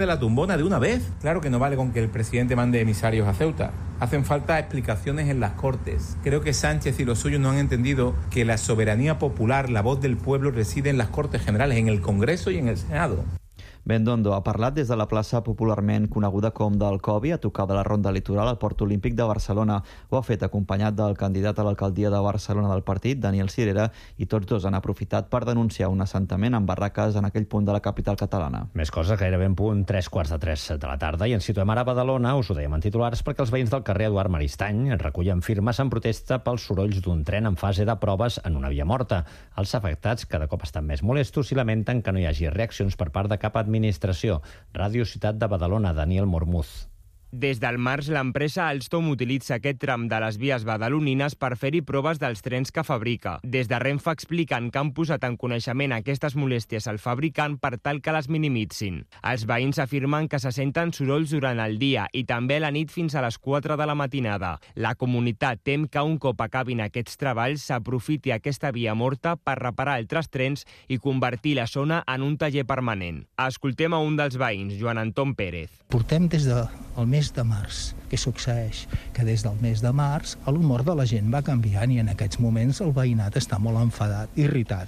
de la tumbona de una vez. Claro que no vale con que el presidente mande emisarios a Ceuta. Hacen falta explicaciones en las Cortes. Creo que Sánchez y los suyos no han entendido que la soberanía popular, la voz del pueblo, reside en las Cortes Generales, en el Congreso y en el Senado. Bendondo ha parlat des de la plaça popularment coneguda com del Covi, a tocar de la Ronda Litoral al Port Olímpic de Barcelona. Ho ha fet acompanyat del candidat a l'alcaldia de Barcelona del partit, Daniel Sirera, i tots dos han aprofitat per denunciar un assentament amb barraques en aquell punt de la capital catalana. Més coses, gairebé en punt 3:45 de la tarda, i ens situem ara a Badalona, us ho dèiem en titulars, perquè els veïns del carrer Eduard Maristany recullen firmes en protesta pels sorolls d'un tren en fase de proves en una via morta. Els afectats cada cop estan més molestos i lamenten que no hi hagi reaccions per part de cap administració. Ràdio Ciutat de Badalona, Daniel Mormuz. Des del març, l'empresa Alstom utilitza aquest tram de les vies badalonines per fer-hi proves dels trens que fabrica. Des de Renfe expliquen que han posat en coneixement aquestes molèsties al fabricant per tal que les minimitzin. Els veïns afirmen que se senten sorolls durant el dia i també a la nit fins a les 4 de la matinada. La comunitat tem que un cop acabin aquests treballs s'aprofiti aquesta via morta per reparar altres trens i convertir la zona en un taller permanent. Escoltem a un dels veïns, Joan Anton Pérez. Portem des del mes de març. Què succeeix? Que des del mes de març l'humor de la gent va canviant i en aquests moments el veïnat està molt enfadat, irritat,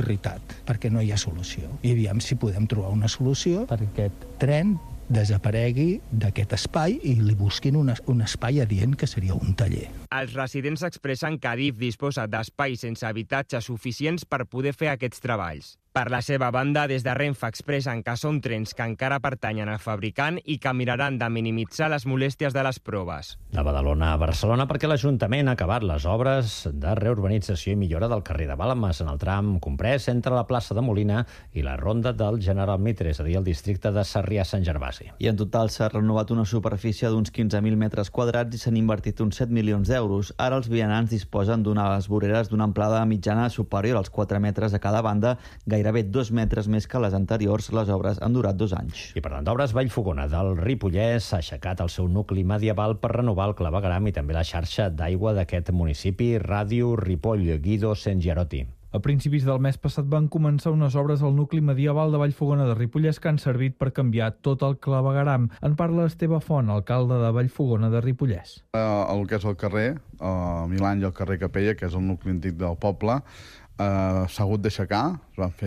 perquè no hi ha solució. I aviam si podem trobar una solució perquè aquest tren desaparegui d'aquest espai i li busquin un espai adient que seria un taller. Els residents expressen que Adif disposa d'espais sense habitatges suficients per poder fer aquests treballs. Per la seva banda, des de Renfe expressen que són trens que encara pertanyen al fabricant i que miraran de minimitzar les molèsties de les proves. De Badalona a Barcelona, perquè l'Ajuntament ha acabat les obres de reurbanització i millora del carrer de Balmes en el tram comprès entre la plaça de Molina i la ronda del General Mitre, és a dir, el districte de Sarrià-Sant Gervasi. I en total s'ha renovat una superfície d'uns 15.000 metres quadrats i s'han invertit uns 7 milions d'euros. Ara els vianants disposen d'unes voreres d'una amplada mitjana superior als 4 metres a cada banda, gairebé 2 metres més que les anteriors. Les obres han durat 2 anys. I parlant d'obres, Vallfogona del Ripollès s'ha aixecat el seu nucli medieval per renovar el clavegueram i també la xarxa d'aigua d'aquest municipi. Ràdio Ripoll, Guido Sengiarotti. A principis del mes passat van començar unes obres al nucli medieval de Vallfogona de Ripollès que han servit per canviar tot el clavegueram. En parla Esteve Font, alcalde de Vallfogona de Ripollès. El que és el carrer, Mil anys al carrer Capella, que és el nucli antic del poble, s'ha hagut d'aixecar,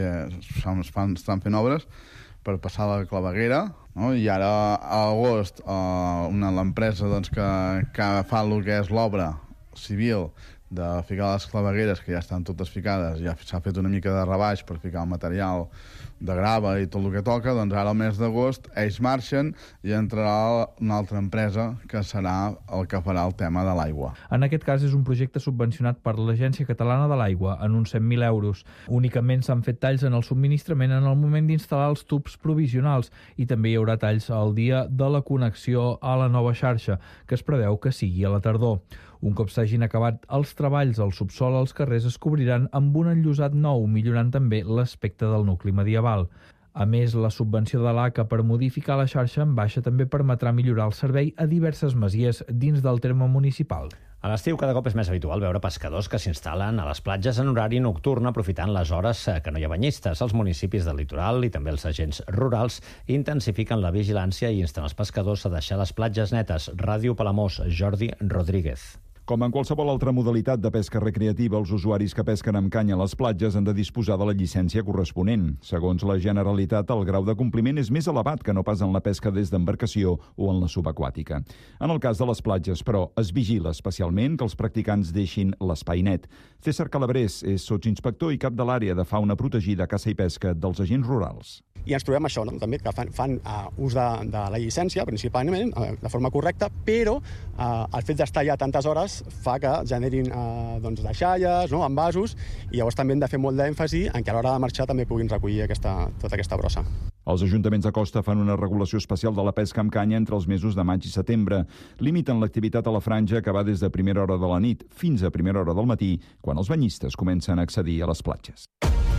estan fent obres per passar la claveguera, no? I ara a agost l'empresa que fa el que és l'obra civil de ficar les clavegueres, que ja estan totes ficades, ja s'ha fet una mica de rebaix per ficar el material de grava i tot el que toca, doncs ara al mes d'agost ells marxen i entrarà una altra empresa que serà el que farà el tema de l'aigua. En aquest cas és un projecte subvencionat per l'Agència Catalana de l'Aigua en uns 100.000 euros. Únicament s'han fet talls en el subministrament en el moment d'instal·lar els tubs provisionals i també hi haurà talls al dia de la connexió a la nova xarxa, que es preveu que sigui a la tardor. Un cop s'hagin acabat els treballs al subsol, els carrers es cobriran amb un enllosat nou, millorant també l'aspecte del nucli medieval. A més, la subvenció de l'ACA per modificar la xarxa en baixa també permetrà millorar el servei a diverses masies dins del terme municipal. A l'estiu cada cop és més habitual veure pescadors que s'instal·len a les platges en horari nocturn aprofitant les hores que no hi ha banyistes. Els municipis del litoral i també els agents rurals intensifiquen la vigilància i insten els pescadors a deixar les platges netes. Ràdio Palamós, Jordi Rodríguez. Com en qualsevol altra modalitat de pesca recreativa, els usuaris que pesquen amb canya a les platges han de disposar de la llicència corresponent. Segons la Generalitat, el grau de compliment és més elevat que no pas en la pesca des d'embarcació o en la subaquàtica. En el cas de les platges, però, es vigila especialment que els practicants deixin l'espai net. César Calabrés és sotsinspector i cap de l'àrea de fauna protegida, caça i pesca dels agents rurals. I ens trobem això, no? També que fan ús de la llicència, principalment, de forma correcta, però el fet d'estar allà tantes hores fa que generin deixalles, no? Envasos, i llavors també hem de fer molt d'èmfasi en que a l'hora de marxar també puguin recollir tota aquesta brossa. Els ajuntaments de costa fan una regulació especial de la pesca amb canya entre els mesos de maig i setembre. Limiten l'activitat a la franja que va des de primera hora de la nit fins a primera hora del matí, quan els banyistes comencen a accedir a les platges.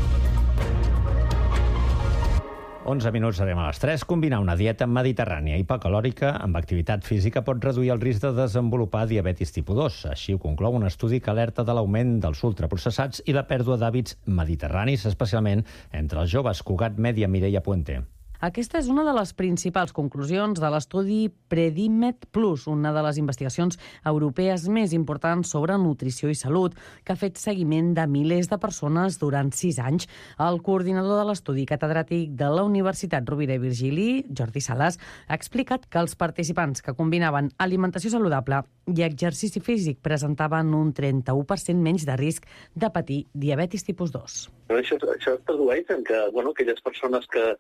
11 minuts serem a les 3. Combinar una dieta mediterrània hipocalòrica amb activitat física pot reduir el risc de desenvolupar diabetis tipus 2. Així ho conclou un estudi que alerta de l'augment dels ultraprocessats i la pèrdua d'hàbits mediterranis, especialment entre els joves. Cugat Mèdia, Mireia Puente. Aquesta és una de les principals conclusions de l'estudi Predimed Plus, una de les investigacions europees més importants sobre nutrició i salut, que ha fet seguiment de milers de persones durant 6 anys. El coordinador de l'estudi, catedràtic de la Universitat Rovira i Virgili, Jordi Sales, ha explicat que els participants que combinaven alimentació saludable i exercici físic presentaven un 31% menys de risc de patir diabetis tipus 2. Això es tradueix en que aquelles persones que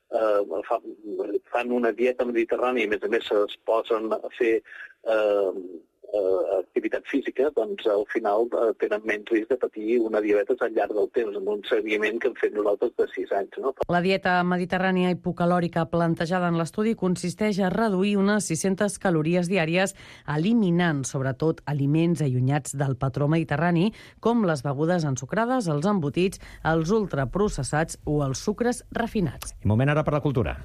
fan una dieta mediterrània i, a més, es posen a fer activitat física, doncs al final tenen menys risc de patir una diabetes al llarg del temps, amb un seguiment que hem fet nosaltres de 6 anys. No? La dieta mediterrània hipocalòrica plantejada en l'estudi consisteix a reduir unes 600 calories diàries, eliminant sobretot aliments allunyats del patró mediterrani, com les begudes ensucrades, els embotits, els ultraprocessats o els sucres refinats. I moment ara per la cultura.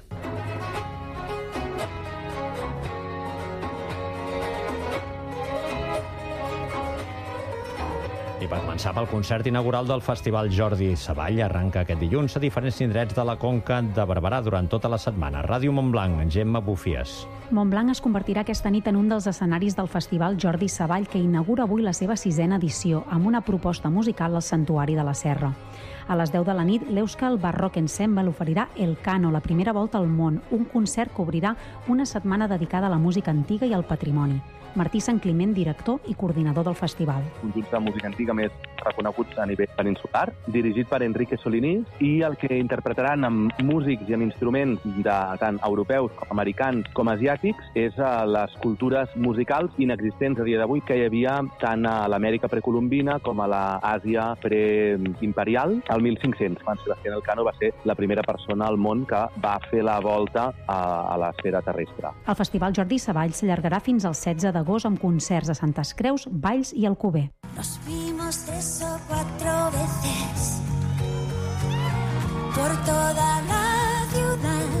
I per començar pel concert inaugural del Festival Jordi Savall, arranca aquest dilluns a diferents indrets de la Conca de Barberà durant tota la setmana. Ràdio Montblanc, Gemma Bufies. Montblanc es convertirà aquesta nit en un dels escenaris del Festival Jordi Savall, que inaugura avui la seva 6ª edició, amb una proposta musical al Santuari de la Serra. A les 10 de la nit, l'Euskal Barrock Ensemble oferirà El Cano, la primera volta al món, un concert que obrirà una setmana dedicada a la música antiga i al patrimoni. Martí Santcliment, director i coordinador del festival. Conjunts de música antiga més reconeguts a nivell peninsular, dirigit per Enrique Solinís, i el que interpretaran amb músics i amb instruments de tant europeus com americans com asiàtics és les cultures musicals inexistents a dia d'avui que hi havia tant a l'Amèrica precolombina com a l'Àsia preimperial al 1500, quan Sebastián Elcano va ser la primera persona al món que va fer la volta a l'esfera terrestre. El Festival Jordi Savall s'allargarà fins al 16 d'agost amb concerts a Santes Creus, Valls i Alcover. Nos vimos 3 o 4 veces por toda la ciudad.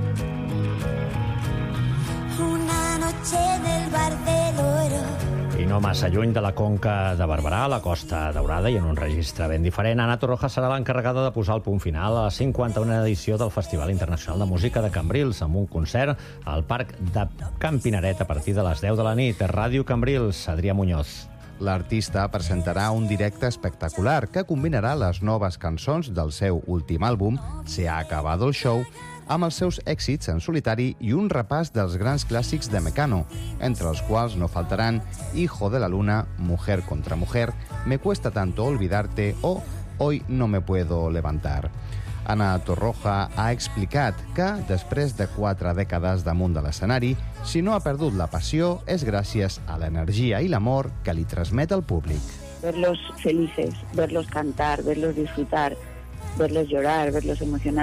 Una noche en el bar del Oro. I no massa lluny de la Conca de Barberà, a la Costa Daurada, i en un registre ben diferent, Ana Torroja serà l'encarregada de posar el punt final a la 51a edició del Festival Internacional de Música de Cambrils, amb un concert al Parc de Can Pinaret a partir de les 10 de la nit. Ràdio Cambrils, Adrià Muñoz. L'artista presentarà un directe espectacular que combinarà les noves cançons del seu últim àlbum, Se ha acabado el show, amb els seus èxits en solitari i un repàs dels grans clàssics de Mecano, entre els quals no faltaran Hijo de la Luna, Mujer contra Mujer, Me cuesta tanto olvidarte o Hoy no me puedo levantar. Ana Torroja ha explicat que, després de 4 dècades damunt de l'escenari, si no ha perdut la passió és gràcies a l'energia i l'amor que li transmet el públic. Verlos felices, verlos cantar, verlos disfrutar, verlos llorar, verlos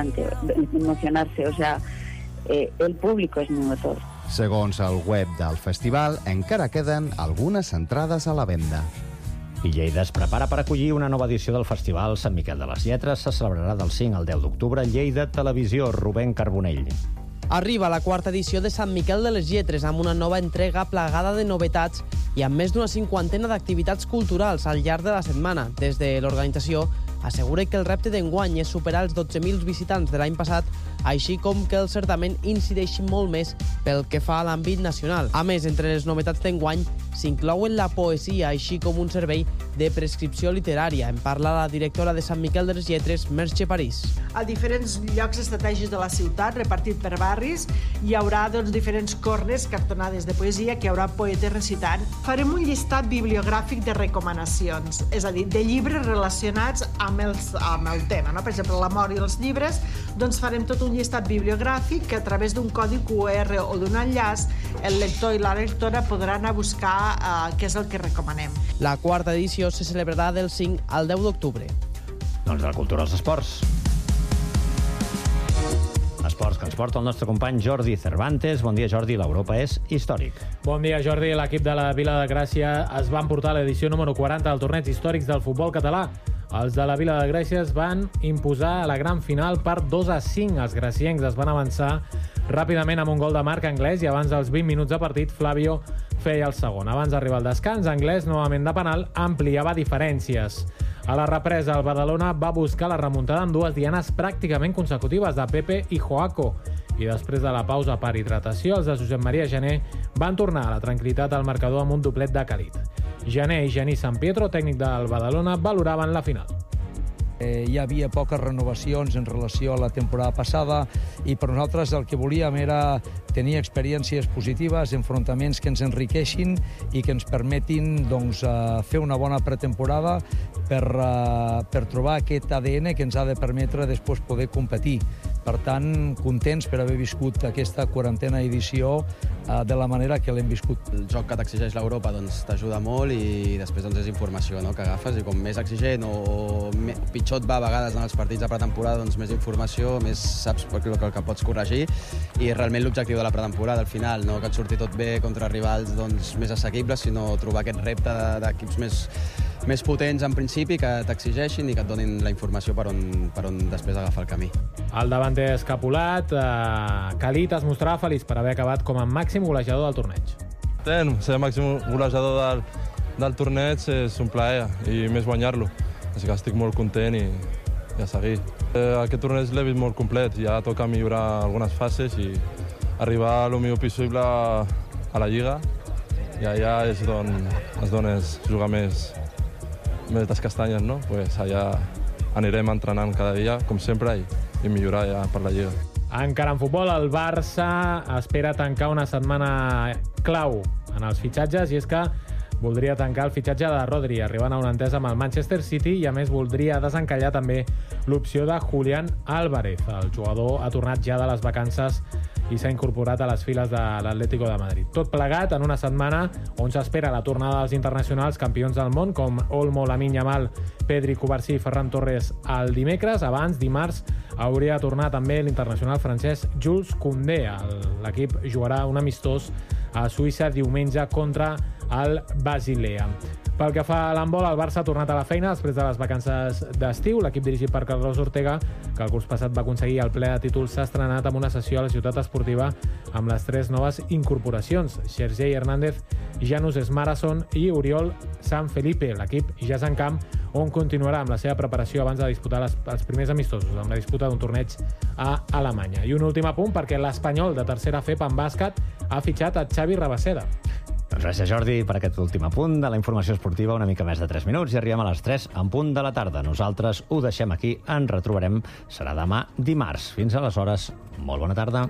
emocionarse, o sea, el público es mi motor. Segons el web del festival, encara queden algunes entrades a la venda. I Lleida es prepara per acollir una nova edició del Festival Sant Miquel de les Lletres. Se celebrarà del 5 al 10 d'octubre. Lleida Televisió, Rubén Carbonell. Arriba la 4ª edició de Sant Miquel de les Lletres amb una nova entrega plagada de novetats i amb més d'una 50ena d'activitats culturals al llarg de la setmana. Des de l'organització assegura que el repte d'enguany és superar els 12.000 visitants de l'any passat, així com que el certamen incideixi molt més pel que fa a l'àmbit nacional. A més, entre les novetats d'enguany s'inclouen la poesia, així com un servei de prescripció literària. En parla la directora de Sant Miquel de les Lletres, Merche París. A diferents llocs estratègics de la ciutat, repartit per barris, hi haurà diferents corners, cartonades de poesia, que hi haurà poetes recitant. Farem un llistat bibliogràfic de recomanacions, és a dir, de llibres relacionats amb el tema. No? Per exemple, la mort i els llibres, doncs farem tot un llistat bibliogràfic que a través d'un codi QR o d'un enllaç el lector i la lectora podran anar a buscar què és el que recomanem. La 4ª edició se celebrarà del 5 al 10 d'octubre. Doncs de la cultura als esports. Esports que ens porta el nostre company Jordi Cervantes. Bon dia, Jordi. L'Europa és històric. Bon dia, Jordi. L'equip de la Vila de Gràcia es va emportar l'edició número 40 del torneig històrics del futbol català. Els de la Vila de Gràcia es van imposar a la gran final per 2-5. Els graciencs es van avançar ràpidament amb un gol de Marc Anglès i abans dels 20 minuts de partit, Flavio feia el segon. Abans d'arribar al descans, Anglès, novament de penal, ampliava diferències. A la represa, el Badalona va buscar la remuntada en dues dianes pràcticament consecutives de Pepe i Joaco. I després de la pausa per hidratació, els de Josep Maria Gené van tornar a la tranquil·litat al marcador amb un doblet de Khalid. Gené i Genís San Pietro, tècnic del Badalona, valoraven la final. Hi havia poques renovacions en relació a la temporada passada i per nosaltres el que volíem era tenir experiències positives, enfrontaments que ens enriqueixin i que ens permetin fer una bona pretemporada per trobar aquest ADN que ens ha de permetre després poder competir. Per tant, contents per haver viscut aquesta 40a edició de la manera que l'hem viscut. El joc que t'exigeix l'Europa t'ajuda molt i després és informació que agafes i com més exigent o pitjor et va a vegades en els partits de pretemporada, més informació, més saps el que pots corregir i realment l'objectiu de la pretemporada al final, no que et surti tot bé contra rivals més assequibles, sinó trobar aquest repte d'equips més potents en principi, que t'exigeixin i que et donin la informació per on després agafar el camí. El davanter escapulat, Khalid es mostrava feliç per haver acabat com a màxim golejador del torneig. Ser màxim golejador del torneig és un plaer i més guanyar-lo. Així que estic molt content i a seguir. Aquest torneig l'he vist molt complet, ja toca millorar algunes fases i arribar al millor possible a la Lliga i allà és on es juga més les castanyes, no? Pues allà anirem entrenant cada dia, com sempre, i millorar ja per la Lliga. Encara en futbol, el Barça espera tancar una setmana clau en els fitxatges i és que voldria tancar el fitxatge de Rodri, arribant a una entesa amb el Manchester City i, a més, voldria desencallar també l'opció de Julián Álvarez. El jugador ha tornat ja de les vacances i s'ha incorporat a les files de l'Atlético de Madrid. Tot plegat en una setmana on s'espera la tornada dels internacionals campions del món com Olmo, Lamine Yamal, Pedri, Cubarsí i Ferran Torres el dimecres. Abans, dimarts, hauria de tornar també l'internacional francès Jules Koundé. L'equip jugarà un amistós a Suïssa diumenge contra el Basilea. Pel que fa a l'handbol, el Barça ha tornat a la feina després de les vacances d'estiu. L'equip dirigit per Carlos Ortega, que el curs passat va aconseguir el ple de títols, s'ha estrenat amb una sessió a la ciutat esportiva amb les 3 noves incorporacions: Sergei Hernández, Janus Esmarason i Oriol San Felipe. L'equip ja és en camp, on continuarà amb la seva preparació abans de disputar els primers amistosos, amb la disputa d'un torneig a Alemanya. I un últim apunt, perquè l'Espanyol de tercera FEP en bàsquet ha fitxat a Xavi Rabaseda. Doncs gràcies, Jordi, per aquest últim apunt de la informació esportiva, una mica més de 3 minuts, i arribem a les 3 en punt de la tarda. Nosaltres ho deixem aquí, ens retrobarem, serà demà dimarts. Fins aleshores, molt bona tarda.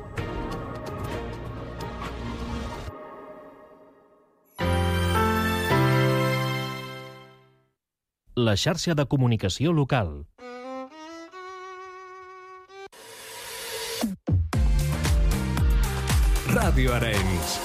La xarxa de comunicació local. Ràdio Arenys.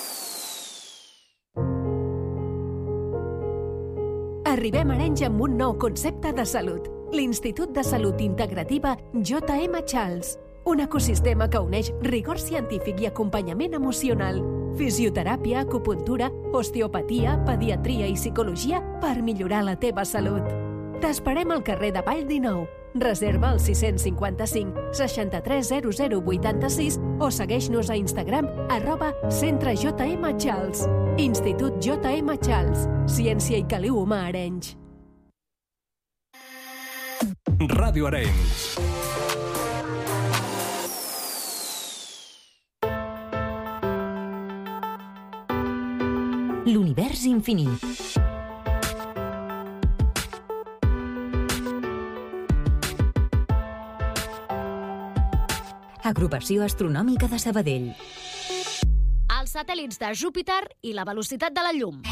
Arribem a Arenys amb un nou concepte de salut. L'Institut de Salut Integrativa J.M. Charles. Un ecosistema que uneix rigor científic i acompanyament emocional. Fisioteràpia, acupuntura, osteopatia, pediatria i psicologia per millorar la teva salut. T'esperem al carrer de Vall 19. Reserva al 655 630086 o segueix-nos a Instagram @Centre J.M. Charles. Institut J.M. Charles. Ciència i caliu humà a Arenys. Ràdio Arenys. L'univers infinit. Agrupació Astronòmica de Sabadell. Els satèl·lits de Júpiter i la velocitat de la llum.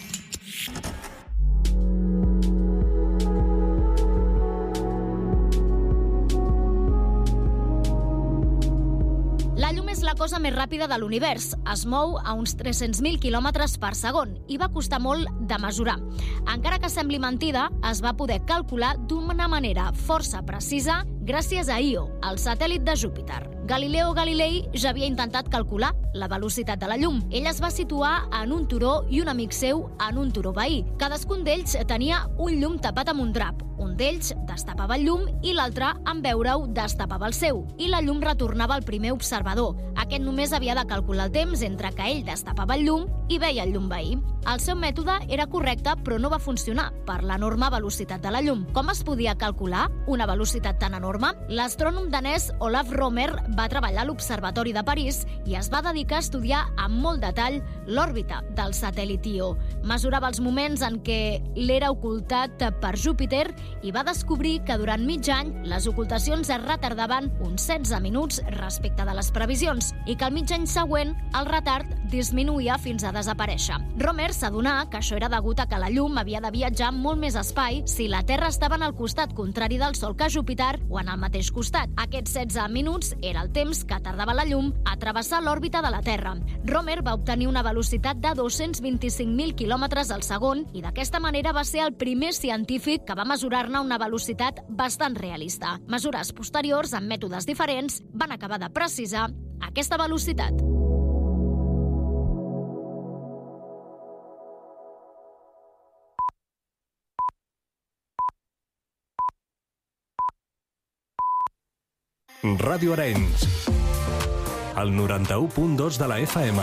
La llum és la cosa més ràpida de l'univers. Es mou a uns 300.000 quilòmetres per segon i va costar molt de mesurar. Encara que sembli mentida, es va poder calcular d'una manera força precisa gràcies a Io, el satèl·lit de Júpiter. Galileo Galilei ja havia intentat calcular la velocitat de la llum. Ell es va situar en un turó i un amic seu en un turó veí. Cadascun d'ells tenia un llum tapat amb un drap d'ells destapava el llum i l'altre, en veure-ho, destapava el seu, i la llum retornava al primer observador. Aquest només havia de calcular el temps entre que ell destapava el llum i veia el llum veí. El seu mètode era correcte, però no va funcionar per l'enorme velocitat de la llum. Com es podia calcular una velocitat tan enorme? L'astrònom danès Olaf Romer va treballar a l'Observatori de París i es va dedicar a estudiar amb molt detall l'òrbita del satèl·lit Io. Mesurava els moments en què l'era ocultat per Júpiter i va descobrir que durant mig any les ocultacions es retardaven uns 16 minuts respecte de les previsions i que al mig any següent el retard disminuïa fins a desaparèixer. Romer s'adonà que això era degut a que la llum havia de viatjar molt més espai si la Terra estava en el costat contrari del Sol que Júpiter o en el mateix costat. Aquests 16 minuts era el temps que tardava la llum a travessar l'òrbita de la Terra. Romer va obtenir una velocitat de 225.000 quilòmetres al segon i d'aquesta manera va ser el primer científic que va mesurar-ne una velocitat bastant realista. Mesures posteriors, amb mètodes diferents, van acabar de precisar aquesta velocitat. Ràdio Arenys, el 91.2 de la FM.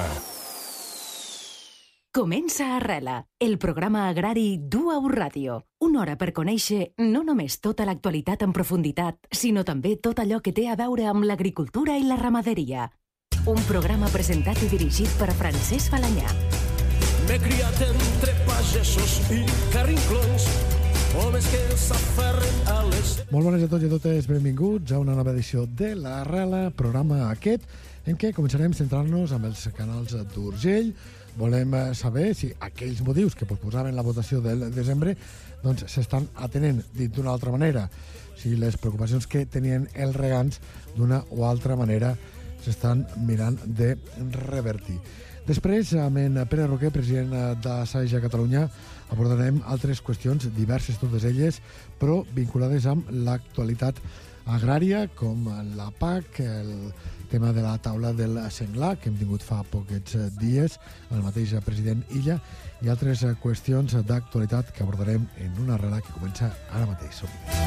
Comença Arrela, el programa agrari d'UAU Ràdio. Una hora per conèixer no només tota l'actualitat en profunditat, sinó també tot allò que té a veure amb l'agricultura i la ramaderia. Un programa presentat i dirigit per Francesc Balanyà. M'he criat entre pagesos i carrinclons, homes que s'aferren a les... Molt bones a tots i a totes, benvinguts a una nova edició de l'Arrela, programa aquest, en què començarem centrant-nos amb els canals d'Urgell. Volem saber si aquells motius que posposaven la votació del desembre doncs s'estan atenent dit d'una altra manera, si les preocupacions que tenien els regants d'una o altra manera s'estan mirant de revertir. Després, amb en Pere Roquer, president d'Assaja Catalunya, abordarem altres qüestions, diverses totes elles, però vinculades amb l'actualitat agrària, com la PAC, el tema de la taula del senglar, que hem tingut fa poquets dies, el mateix president Illa, i altres qüestions d'actualitat que abordarem en una arrela que comença ara mateix.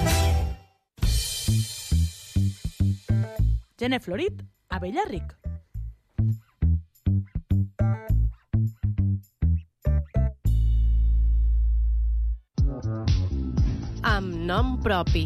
Gener florit, abella ric. Amb nom propi.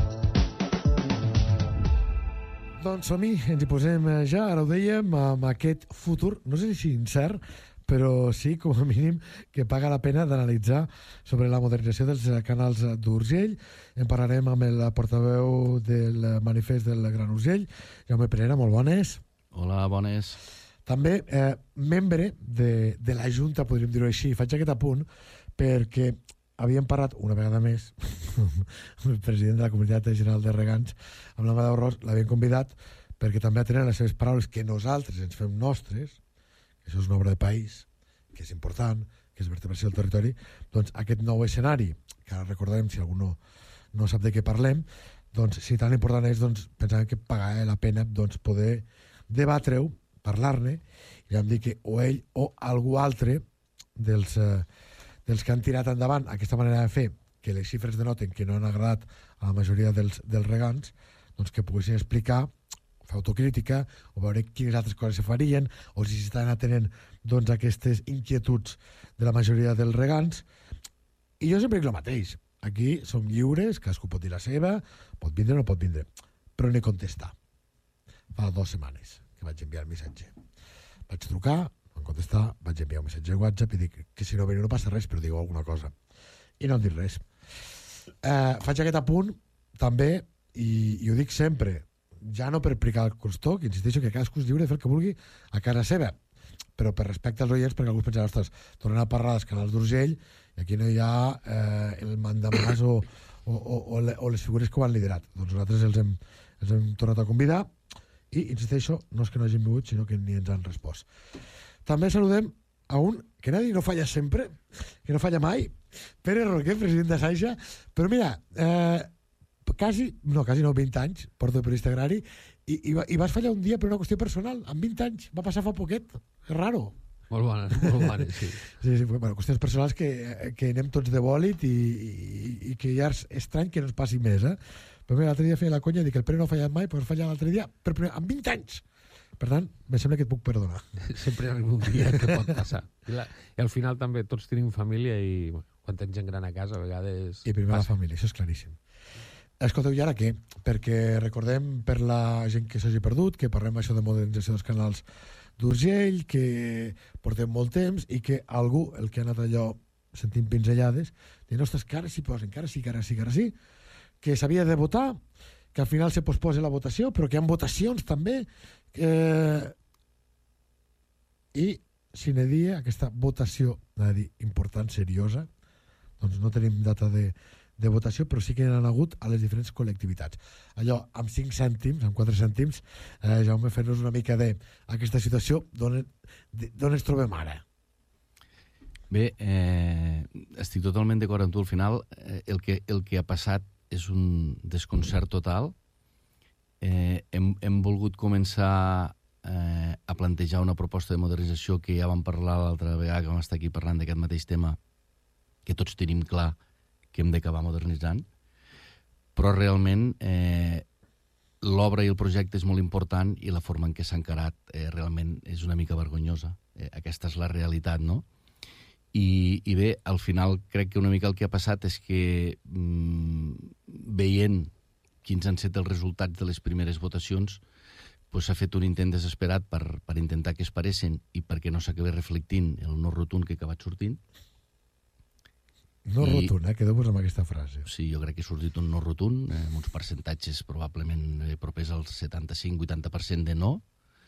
Doncs som-hi, ens hi posem ja, ara ho dèiem, amb aquest futur, no sé si incert, però sí, com a mínim, que paga la pena d'analitzar sobre la modernització dels canals d'Urgell. En parlarem amb el portaveu del manifest del Gran Urgell, Jaume Pereira, molt bones. Hola, bones. També membre de la Junta, podríem dir-ho així. Faig aquest apunt perquè havíem parlat una vegada més amb el president de la Comunitat General de Regants, amb l'Amadeu Ros, l'havien convidat perquè també atenen les seves paraules que nosaltres ens fem nostres, que això és una obra de país, que és important, que és vertebració del territori, doncs aquest nou escenari, que ara recordarem si algú no sap de què parlem, doncs si tan important és, doncs pensàvem que pagava la pena doncs, poder debatre-ho, parlar-ne, i vam dir que o ell o algú altre dels que han tirat endavant aquesta manera de fer, que les xifres denoten que no han agradat a la majoria dels regants, doncs que poguessin explicar, fer autocrítica, o veure quines altres coses se farien, o si s'estan atenent doncs, aquestes inquietuds de la majoria dels regants. I jo sempre dic el mateix. Aquí som lliures, cadascú pot dir la seva, pot vindre o no pot vindre, però no he contestat. Fa 2 setmanes que vaig enviar el missatge. Vaig trucar, van contestar, vaig enviar un missatge de WhatsApp i dic que si no veniu no passa res, però digueu alguna cosa. I no han dit res. Faig aquest apunt també, i ho dic sempre, ja no per pricar el costó, que insisteixo que cadascú és lliure de fer el que vulgui a casa seva, però per respecte als oients, perquè algú es pensa, ostres, tornem a parlar dels canals d'Urgell i aquí no hi ha el mandamàs o les figures que ho han liderat. Doncs nosaltres els hem tornat a convidar i, insisteixo, no és que no hagin vingut, sinó que ni ens han respost. També saludem a un que nadie no falla sempre, que no falla mai, Pere Roquer, president d'Assaja, però mira, quasi no, 20 anys, porto de periodista agrari, i vas fallar un dia per una qüestió personal, amb 20 anys, va passar fa poquet, és raro. Molt bones, sí. Sí, bueno, qüestions personals que anem tots de bòlit i que ja és estrany que no es passi més, Però mira, l'altre dia feia la conya i dic que el Pere no ha fallat mai, però fallar l'altre dia amb 20 anys. Per tant, me sembla que et puc perdonar. Sempre hi ha algun dia que pot passar. I al final també tots tenim família i quan tens gent gran a casa a vegades... I primer la família, això és claríssim. Escolteu, i ara què? Perquè recordem per la gent que s'hagi perdut, que parlem això de modernització dels canals d'Urgell, que portem molt temps i que algú, el que ha anat allò sentint pinzellades, diu, ostres, que ara s'hi posen, que ara sí, que s'havia de votar, que al final se posposa la votació, però que hi ha votacions també, i sine die, aquesta votació important, seriosa, doncs no tenim data de votació, però sí que n'han hagut a les diferents col·lectivitats. Allò, amb 5 cèntims, amb 4 cèntims, Jaume, fer-nos una mica d'aquesta situació d'on ens trobem ara. Bé, estic totalment d'acord amb tu. Al final, el que ha passat és un desconcert total. Hem volgut començar a plantejar una proposta de modernització que ja vam parlar l'altra vegada que vam estar aquí parlant d'aquest mateix tema, que tots tenim clar que hem d'acabar modernitzant, però realment l'obra i el projecte és molt important i la forma en què s'ha encarat realment és una mica vergonyosa. Aquesta és la realitat, no? I bé, al final crec que una mica el que ha passat és que veient quins han estat els resultats de les primeres votacions, s'ha fet un intent desesperat per intentar que es paressin i perquè no s'acabi reflectint el no rotund que ha acabat sortint. No rotund, quedeu-vos amb aquesta frase. Sí, jo crec que ha sortit un no rotund, amb uns percentatges probablement propers al 75-80% de no.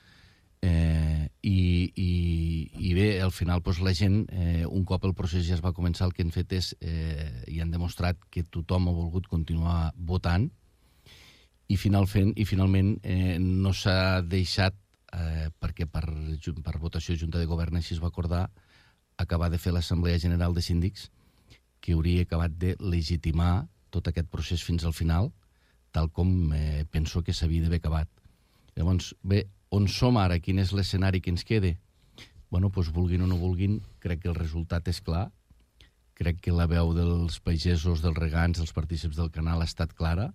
I bé, al final la gent, un cop el procés ja es va començar, el que han fet és i han demostrat que tothom ha volgut continuar votant i finalment no s'ha deixat, perquè per votació Junta de Govern així es va acordar, acabar de fer l'Assemblea General de Síndics, que hauria acabat de legitimar tot aquest procés fins al final, tal com penso que s'havia d'haver acabat. Llavors, bé, on som ara? Quin és l'escenari que ens queda? Bueno, doncs vulguin o no vulguin, crec que el resultat és clar. Crec que la veu dels pagesos, dels regants, dels partícips del canal ha estat clara.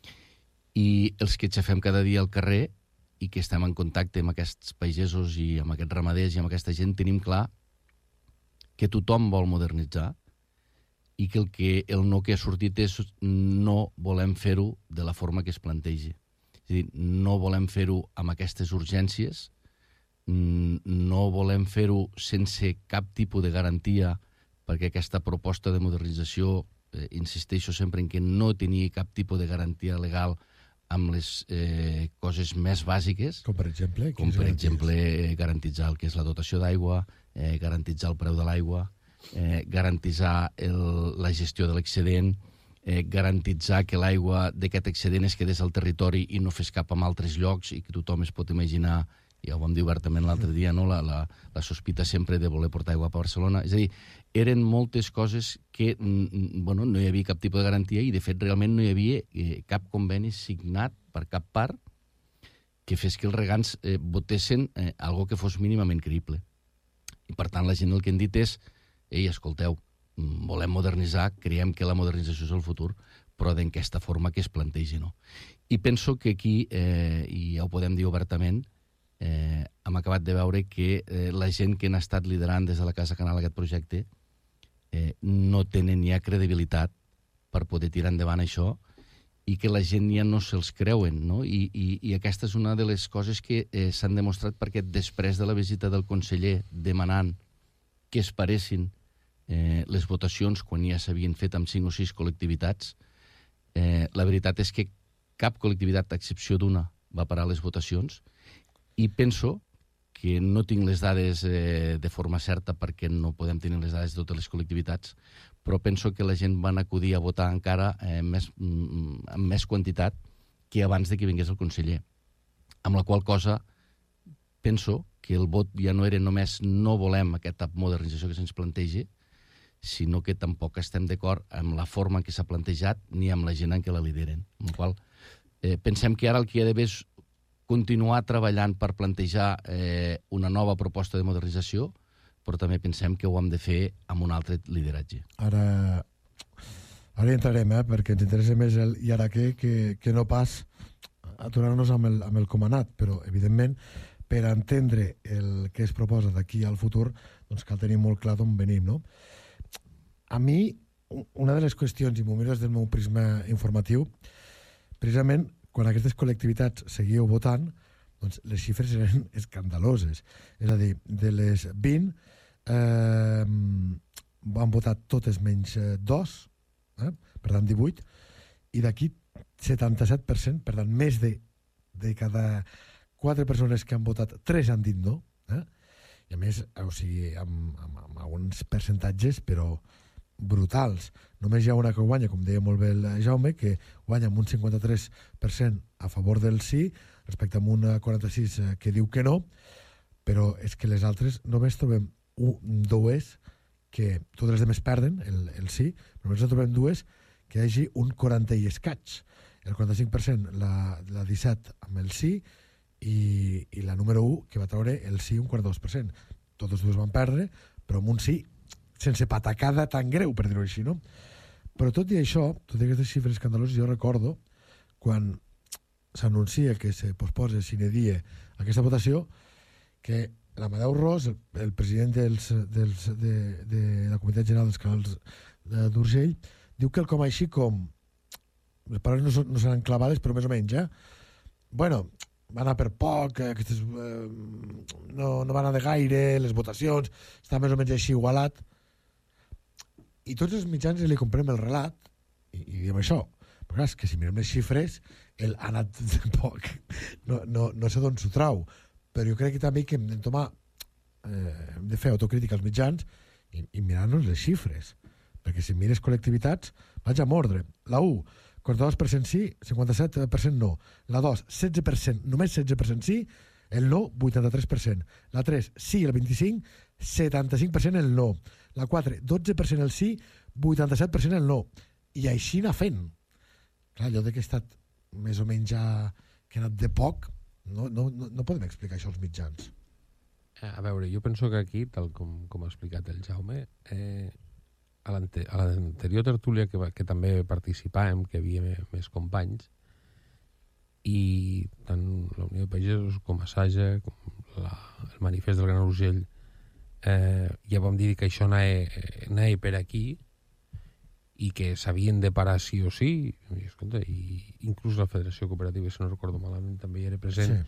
I els que aixafem cada dia al carrer i que estem en contacte amb aquests pagesos i amb aquests ramaders i amb aquesta gent, tenim clar que tothom vol modernitzar i que el no que ha sortit és no volem fer-ho de la forma que es plantegi. És a dir, no volem fer-ho amb aquestes urgències, no volem fer-ho sense cap tipus de garantia, perquè aquesta proposta de modernització, insisteixo sempre en que no tenia cap tipus de garantia legal amb les coses més bàsiques. Com per exemple? Garantitzar el que és la dotació d'aigua, garantitzar el preu de l'aigua, garantitzar la gestió de l'excedent, garantitzar que l'aigua d'aquest excedent es quedés al territori i no fes cap a altres llocs i que tothom es pot imaginar, ja ho vam dir obertament l'altre dia, no? la sospita sempre de voler portar aigua a Barcelona. És a dir, eren moltes coses que no hi havia cap tipus de garantia i, de fet, realment no hi havia cap conveni signat per cap part que fes que els regants votessin algo que fos mínimament creïble. I, per tant, la gent el que han dit és ei, escolteu, volem modernitzar, creiem que la modernització és el futur, però d'aquesta forma que es plantegi, no? I penso que aquí, i ja ho podem dir obertament, hem acabat de veure que la gent que n'ha estat liderant des de la Casa Canal aquest projecte no tenen ja credibilitat per poder tirar endavant això i que la gent ja no se'ls creuen, no? I aquesta és una de les coses que s'han demostrat perquè després de la visita del conseller demanant que es paressin les votacions quan ja s'havien fet amb 5 o 6 col·lectivitats, la veritat és que cap col·lectivitat, a excepció d'una, va parar les votacions i penso que no tinc les dades de forma certa perquè no podem tenir les dades de totes les col·lectivitats, però penso que la gent van acudir a votar encara amb més quantitat que abans de que vingués el conseller. Amb la qual cosa penso que el vot ja no era només no volem aquesta modernització que se'ns plantegi, sinó que tampoc estem d'acord amb la forma en què s'ha plantejat ni amb la gent en què la lideren. Amb la qual pensem que ara el que hi ha d'haver és continuar treballant per plantejar una nova proposta de modernització, però també pensem que ho hem de fer amb un altre lideratge. Ara hi entrarem, perquè ens interessa més el i ara què que no pas aturar-nos amb el com ha anat, però, evidentment, per entendre el que es proposa d'aquí al futur, doncs cal tenir molt clar d'on venim, no? A mi, una de les qüestions, i m'ho miro des del meu prisma informatiu, precisament, quan aquestes col·lectivitats seguíeu votant, doncs les xifres eren escandaloses. És a dir, de les 20, van votar totes menys 2, per tant 18, i d'aquí 77%, per tant més de cada 4 persones que han votat, 3 han dit no, i a més, o sigui, amb alguns percentatges, però brutals. Només hi ha una que guanya, com deia molt bé el Jaume, que guanya amb un 53% a favor del sí, respecte a un 46% que diu que no, però és que les altres només trobem dues, que totes les demés perden el sí, però només trobem dues que hi hagi un 40 i escaig. El 45% la 17 amb el sí i la número 1 que va treure el sí un 42%. Totes dues van perdre, però amb un sí sense patacada tan greu, per dir-ho així, no? Però tot i això, tot i aquestes xifres escandaloses, jo recordo quan s'anuncia que se posposa sine die aquesta votació, que l'Amadeu Ros, el president de la Comunitat General dels Canals d'Urgell, diu que el com així com les paraules no seran clavades, però més o menys, bueno, va anar per poc, aquestes no va anar de gaire, les votacions, està més o menys així igualat, i tots els mitjans li comprem el relat i diem això, però clar, és que si mirem les xifres el ha anat de poc, no sé d'on s'ho trau, però jo crec que també que hem de fer autocrítica als mitjans i mirar-nos les xifres, perquè si mires col·lectivitats vaig a mordre. La 1, 42% sí, 57% no. La 2, 16%, només 16% sí, el no, 83%. La 3, sí, el 25%, 75% el no. La 4, 12% el sí, 87% el no. I així anar fent. Clar, allò que he estat més o menys que ha anat de poc, no podem explicar això als mitjans. A veure, jo penso que aquí, tal com ha explicat el Jaume, a l'anterior tertúlia que també participàvem, que hi havia més companys, i tant la Unió de Pagesos com Assaja, com el manifest del Gran Urgell, ja vam dir que això anava per aquí i que s'havien de parar sí o sí, i inclús la Federació Cooperativa, si no recordo malament, també hi era present,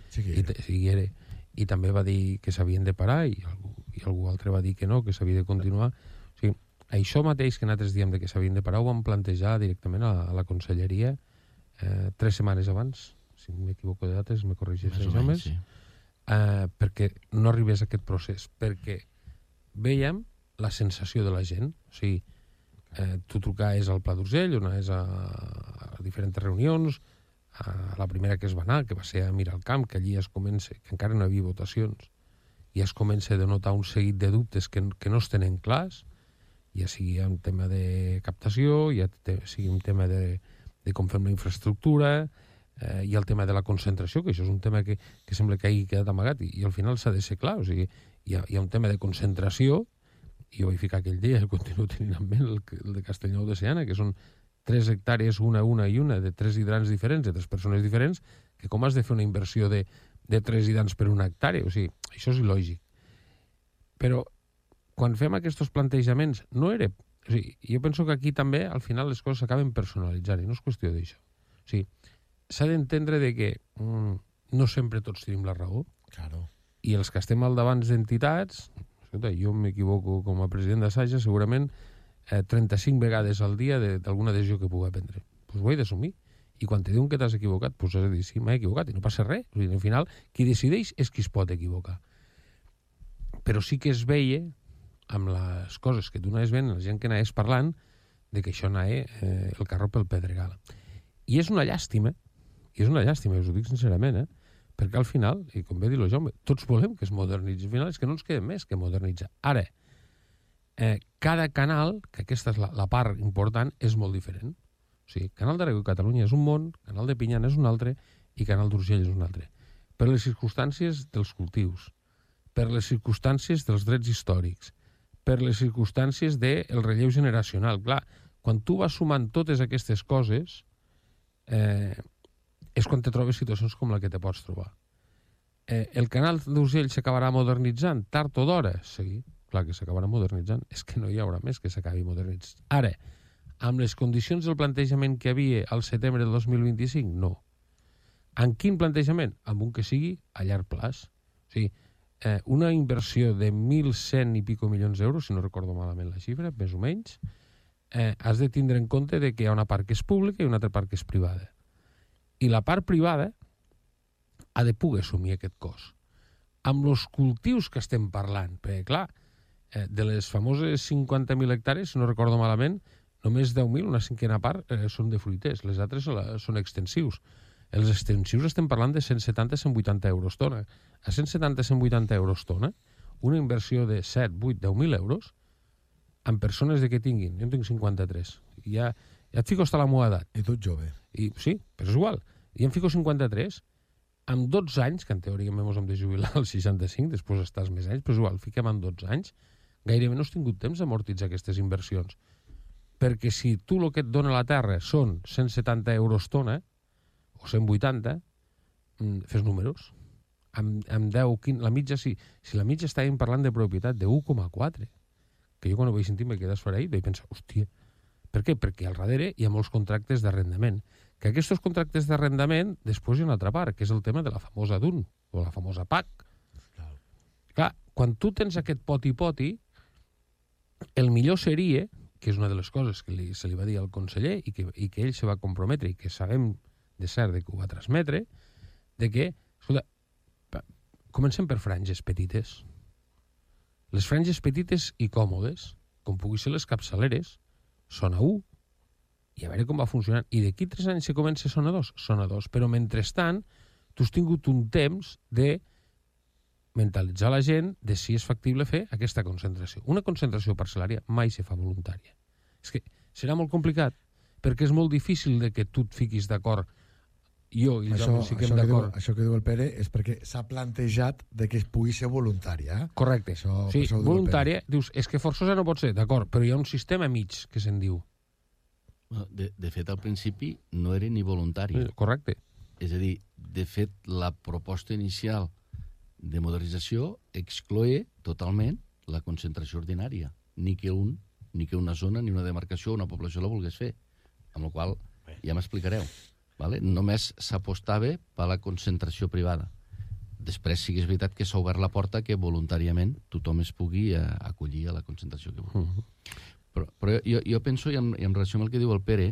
i també va dir que s'havien de parar i algú altre va dir que no, que s'havia de continuar. O sigui, això mateix que nosaltres diem que s'havien de parar ho vam plantejar directament a la Conselleria 3 setmanes abans, si m'equivoco de dates, me corregeix els homes, perquè no arribés a aquest procés, perquè veiem la sensació de la gent. O sigui, tu trucaves al Pla d'Urgell, on és a diferents reunions, la primera que es va anar, que va ser a Miralcamp, que allí es comença, que encara no hi havia votacions, i es comença a denotar un seguit de dubtes que no es tenen clars, ja sigui un tema de captació, ja sigui un tema de com fem la infraestructura, i el tema de la concentració, que això és un tema que sembla que hagi quedat amagat, i al final s'ha de ser clar. O sigui, hi ha un tema de concentració, i jo vaig ficar aquell dia, el continuo tenint en ment, el de Castellnou de Seana, que són 3 hectàrees, una, de 3 hidrants diferents, de 3 persones diferents, que com has de fer una inversió de 3 hidrants per una hectàrea? O sigui, això és il·lògic. Però quan fem aquests plantejaments, no era... O sigui, jo penso que aquí també, al final, les coses s'acaben personalitzant, i no és qüestió d'això. O sigui, s'ha d'entendre que no sempre tots tenim la raó, i els que estem al davant d'entitats, jo m'equivoco com a president d'Assaja, segurament 35 vegades al dia d'alguna decisió que pugui prendre. Doncs ho he d'assumir. I quan te diuen que t'has equivocat, doncs has de dir, sí, m'he equivocat, i no passa res. O sigui, al final, qui decideix és qui es pot equivocar. Però sí que es veia, amb les coses que tu anaves veient, la gent que anaves parlant, de que això anava el carro pel pedregal. I és una llàstima, us ho dic sincerament, perquè al final, i com bé dir el Jaume, tots volem que es modernitzi. Al final és que no ens queda més que modernitzar. Ara, cada canal, que aquesta és la part important, és molt diferent. O sigui, Canal d'Aragó i Catalunya és un món, Canal de Pinyana és un altre i Canal d'Urgell és un altre. Per les circumstàncies dels cultius, per les circumstàncies dels drets històrics, per les circumstàncies del relleu generacional. Clar, quan tu vas sumant totes aquestes coses, és quan te trobes situacions com la que te pots trobar. El canal d'Urgell s'acabarà modernitzant, tard o d'hora? Sí, clar que s'acabarà modernitzant. És que no hi haurà més que s'acabi modernitzant. Ara, amb les condicions del plantejament que hi havia al setembre del 2025, no. En quin plantejament? Amb un que sigui a llarg plaç. O sigui, una inversió de 1.100 i pico milions d'euros, si no recordo malament la xifra, més o menys, has de tindre en compte que hi ha una part que és pública i una altra part que és privada. I la part privada ha de poder assumir aquest cost. Amb els cultius que estem parlant, perquè, clar, de les famoses 50.000 hectàrees, si no recordo malament, només 10.000, una cinquena part, són de fruiters, les altres són extensius. Els extensius estem parlant de 170-180 euros tona. A 170-180 euros tona, una inversió de 7, 8, 10.000 euros, amb persones de que tinguin, jo en tinc 53, ja et fico hasta la meva edat. I tu ets jove. Sí, però és igual. I em fico 53, amb 12 anys, que en teoria ens hem de jubilar als 65, després estàs més anys, però és igual, fiquem en 12 anys, gairebé no has tingut temps d'amortitzar aquestes inversions. Perquè si tu el que et dona la terra són 170 euros tona, o 180, fes números. Amb 10, la mitja, si la mitja estàvem parlant de propietat de 1,4, que jo quan ho vaig sentir me quedé esfereït, vaig pensar, hòstia, per què? Perquè al darrere hi ha molts contractes d'arrendament. Que aquests contractes d'arrendament després hi ha una altra part, que és el tema de la famosa DUN, o la famosa PAC. Clar, quan tu tens aquest poti-poti, el millor seria, que és una de les coses que se li va dir al conseller i que ell se va comprometre i que sabem de cert que ho va transmetre, de que, escolta, comencem per franges petites. Les franges petites i còmodes, com pugui ser les capçaleres, són a 1, i a veure com va funcionant. I d'aquí 3 anys se comença són a 2? Són a 2. Però mentrestant, tu has tingut un temps de mentalitzar la gent de si és factible fer aquesta concentració. Una concentració parcel·lària mai se fa voluntària. És que serà molt complicat, perquè és molt difícil de que tu et fiquis d'acord. Jo i jo sí que hem d'acord. Això que diu el Pere és perquè s'ha plantejat de que es pugui ser voluntària. Correcte. Sí, voluntària, dius, és que forçosa no pot ser, d'acord, però hi ha un sistema mig que se'n diu. De fet, al principi no era ni voluntari. Correcte. És a dir, de fet, la proposta inicial de modernització excloe totalment la concentració ordinària. Ni que una zona, ni una demarcació, una població la volgués fer. Amb la qual ja m'explicareu. Vale? Només s'apostava per la concentració privada. Després sí que és veritat que s'ha obert la porta que voluntàriament tothom es pugui acollir a la concentració que vulgui. Però jo penso, i en relació amb el que diu el Pere,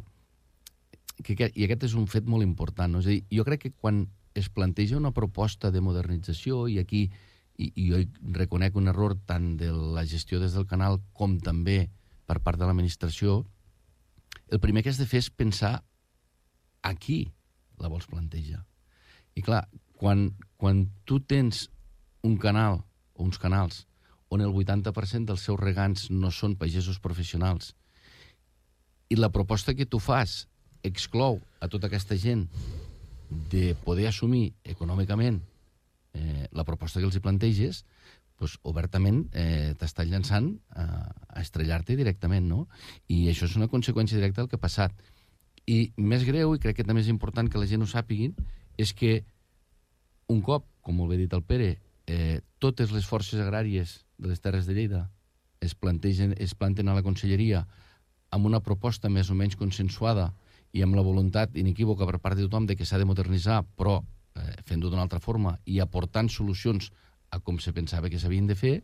i aquest és un fet molt important, no? És a dir, jo crec que quan es planteja una proposta de modernització, i aquí jo reconec un error tant de la gestió des del canal com també per part de l'administració, el primer que has de fer és pensar a qui la vols plantejar. I clar, quan tu tens un canal o uns canals on el 80% dels seus regants no són pagesos professionals i la proposta que tu fas exclou a tota aquesta gent de poder assumir econòmicament la proposta que els hi planteges, doncs obertament t'estàs llançant a estrellar-te directament, no? I això és una conseqüència directa del que ha passat. I més greu, i crec que també és important que la gent ho sàpiguin, és que un cop, com molt bé dit el Pere, totes les forces agràries de les Terres de Lleida es planten a la conselleria amb una proposta més o menys consensuada i amb la voluntat inequívoca per part de tothom de que s'ha de modernitzar, però fent-ho d'una altra forma i aportant solucions a com se pensava que s'havien de fer,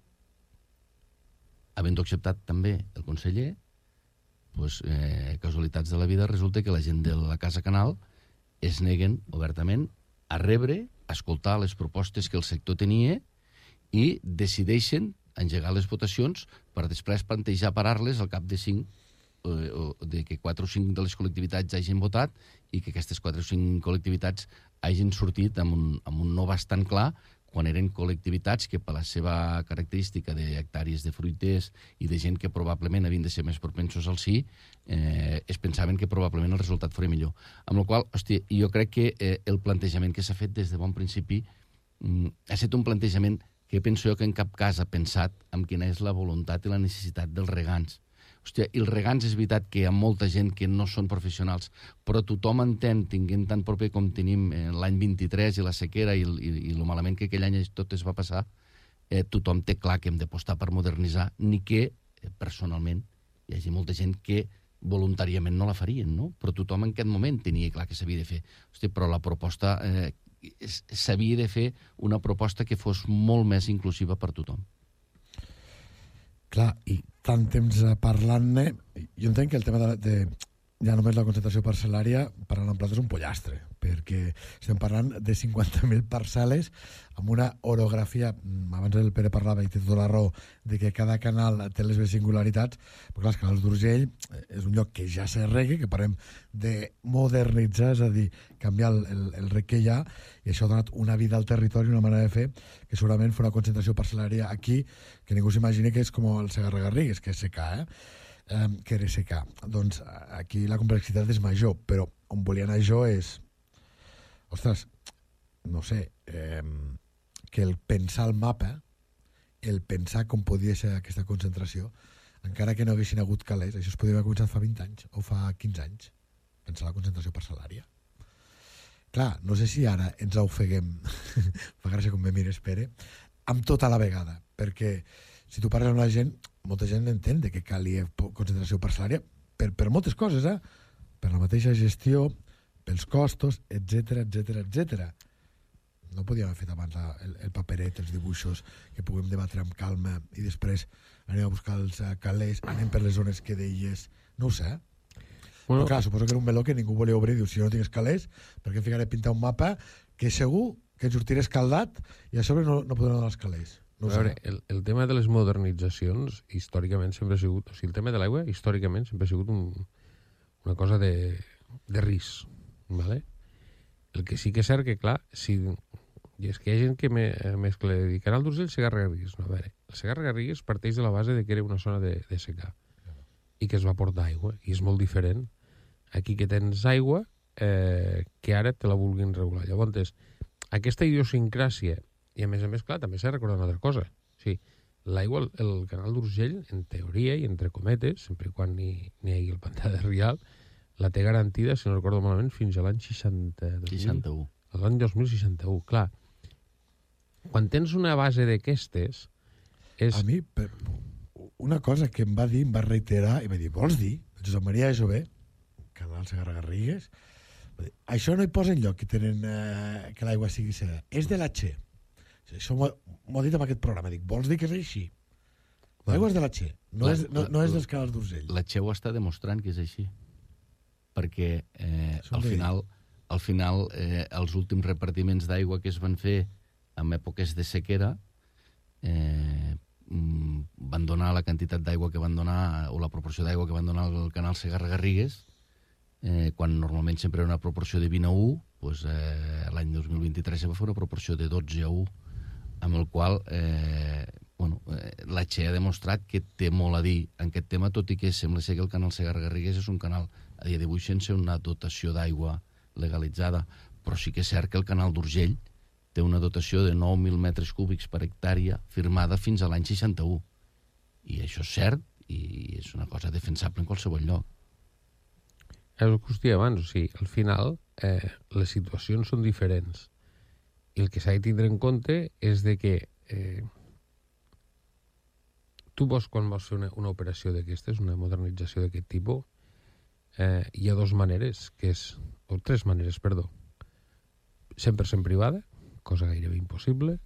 havent-ho acceptat també el conseller, doncs, casualitats de la vida, resulta que la gent de la Casa Canal es neguen obertament a rebre, a escoltar les propostes que el sector tenia i decideixen engegar les votacions per després plantejar parar-les al cap de 4 o 5 de les col·lectivitats hagin votat i que aquestes 4 o 5 col·lectivitats hagin sortit amb un no bastant clar quan eren col·lectivitats que per la seva característica d'hectàrees de fruiters i de gent que probablement havien de ser més propensos al sí, es pensaven que probablement el resultat fos millor. Amb la qual cosa, hòstia, jo crec que el plantejament que s'ha fet des de bon principi ha estat un plantejament que penso jo que en cap cas ha pensat en quina és la voluntat i la necessitat dels regants. Hòstia, i els regants és veritat que hi ha molta gent que no són professionals, però tothom entén, tinguent tan proper com tenim l'any 23 i la sequera i el malament que aquell any tot es va passar, tothom té clar que hem d'apostar per modernitzar, ni que, personalment, hi hagi molta gent que voluntàriament no la farien, no? Però tothom en aquest moment tenia clar que s'havia de fer. Hòstia, però la proposta s'havia de fer una proposta que fos molt més inclusiva per tothom. Clar, i tant temps parlant-ne, jo entenc que el tema de ja només la concentració parcel·lària per a nosaltres és un pollastre, perquè estem parlant de 50.000 parcel·les amb una orografia, abans el Pere parlava i té tota la raó, de que cada canal té les seves singularitats, però clar, els canals d'Urgell és un lloc que ja se regue, que parlem de modernitzar, és a dir, canviar el rec que hi ha, i això ha donat una vida al territori, una manera de fer, que segurament fa una concentració parcel·lària aquí, que ningú s'imagina que és com el Segarra-Garrigues, que és secà, que era secà. Doncs aquí la complexitat és major, però on volia anar jo és, ostres, no sé, que el pensar el mapa, el pensar com podia ser aquesta concentració, encara que no haguessin hagut calés, això es podria haver començat fa 20 anys o fa 15 anys, pensar la concentració parcel·lària. Clar, no sé si ara ens ofeguem, fa gràcia com me mires, Pere, amb tota la vegada, perquè si tu parles amb la gent, molta gent entén que calia concentració parcel·lària per moltes coses, per la mateixa gestió, pels costos, etc. No podíem haver fet abans el paperet, els dibuixos, que puguem debatre amb calma i després anem a buscar els calés, anem per les zones que deies, no ho sé. Però clar, suposo que era un meló que ningú volia obrir, diu, si no tingués calés, per què em ficaré a pintar un mapa que segur que ens sortiré escaldat i a sobre no podrem anar als calés. No a veure, el tema de les modernitzacions històricament sempre ha sigut, o sigui, el tema de l'aigua històricament sempre ha sigut una cosa de risc, ¿vale? El que sí que és cert que, clar, i és que hi ha gent que mescla de dir Canal d'Urgell, Segarra-Garrigues. No, a veure, el Segarra-Garrigues parteix de la base de que era una zona de secà i que es va portar aigua, i és molt diferent aquí que tens aigua que ara te la vulguin regular. Llavors, aquesta idiosincràsia, i a més, clar, també s'ha de recordar una altra cosa. O sigui, l'aigua, el canal d'Urgell, en teoria i entre cometes, sempre quan n'hi hagi el pantà de Rial, la té garantida, si no recordo malament, fins a l'any 61. L'any 2061, clar. Quan tens una base d'aquestes... A mi, una cosa que em va dir, em va reiterar, i va dir, vols dir? Josep Maria Jové, canal Segarra-Garrigues, això no hi posa enlloc que tenen que l'aigua sigui seda. És de la Che. Això m'ho ha dit en aquest programa. Dic, vols dir que és així? L'aigua és de la Che, no és dels canals d'Urgell. La Che ho està demostrant que és així. Perquè al final els últims repartiments d'aigua que es van fer en èpoques de sequera van donar la quantitat d'aigua que van donar, o la proporció d'aigua que van donar al canal Segarra-Garrigues, quan normalment sempre era una proporció de 20 a 1, doncs l'any 2023 se va fer una proporció de 12 a 1, amb el qual la Che ha demostrat que té molt a dir en aquest tema, tot i que sembla ser que el canal Segarra-Garrigues és un canal a dia d'avui sense una dotació d'aigua legalitzada, però sí que és cert que el canal d'Urgell té una dotació de 9.000 metres cúbics per hectàrea firmada fins a l'any 61. I això és cert i és una cosa defensable en qualsevol lloc. És el que us deia abans, o sigui, al final les situacions són diferents. I el que s'ha de tindre en compte és de que tu quan vols fer una operació d'aquestes, una modernització d'aquest tipus, hi ha tres maneres, o 100% privada, cosa gairebé impossible,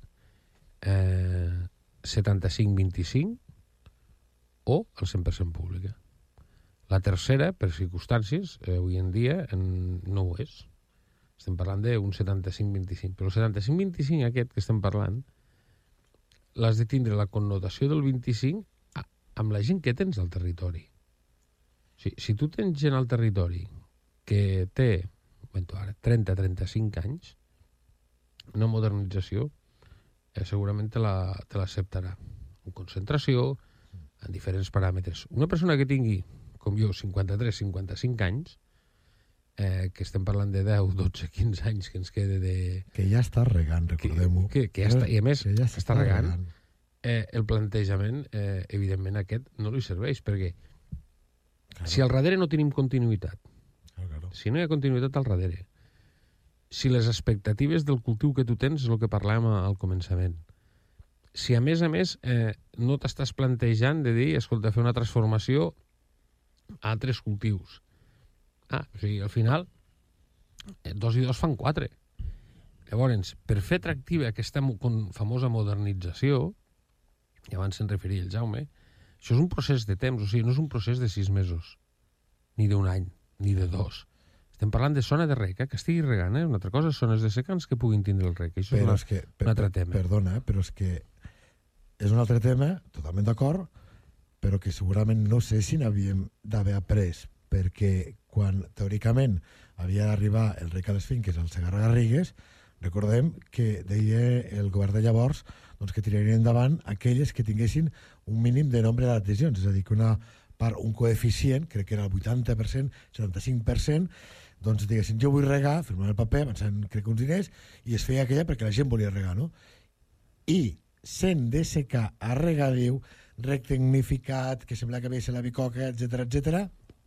75-25 o el 100% pública. La tercera, per circumstàncies, avui en dia no ho és. Estem parlant d'un 75-25. Però el 75-25 aquest que estem parlant l'has de tindre la connotació del 25 amb la gent que tens al territori. Si tu tens gent al territori que té 30-35 anys, una modernització segurament te l'acceptarà. En concentració, en diferents paràmetres. Una persona que tingui, com jo, 53-55 anys, que estem parlant de 10, 12, 15 anys que ens quede de... Que ja està regant, recordem-ho. Que ja està, i a més, ja està regant. El plantejament, evidentment, aquest no li serveix, perquè si al darrere no tenim continuïtat, si no hi ha continuïtat al darrere, si les expectatives del cultiu que tu tens és el que parlàvem al començament, si a més no t'estàs plantejant de dir, escolta, fer una transformació a altres cultius. O sigui, al final, 2 i 2 fan 4. Llavors, per fer atractiva aquesta famosa modernització, i abans se'n referia el Jaume, això és un procés de temps, o sigui, no és un procés de 6 mesos, ni d'1 any, ni de 2. Estem parlant de zona de rec, que estigui regant, una altra cosa, zones de secans que puguin tindre el rec. Això és un altre tema. Perdona, però és que és un altre tema, totalment d'acord, però que segurament no sé si n'havíem d'haver après, perquè quan teòricament havia d'arribar el rec a les finques al Segarra-Garrigues, recordem que deia el govern de llavors doncs, que tirarien endavant aquelles que tinguessin un mínim de nombre d'adhesions, és a dir, que un coeficient, crec que era el 80%, 75%, doncs diguessin, jo vull regar, firmant el paper, avançant crec uns diners, i es feia aquella perquè la gent volia regar, no? I sent de secar a regadiu, rec tecnificat, que sembla que havia ser la bicoca, etc,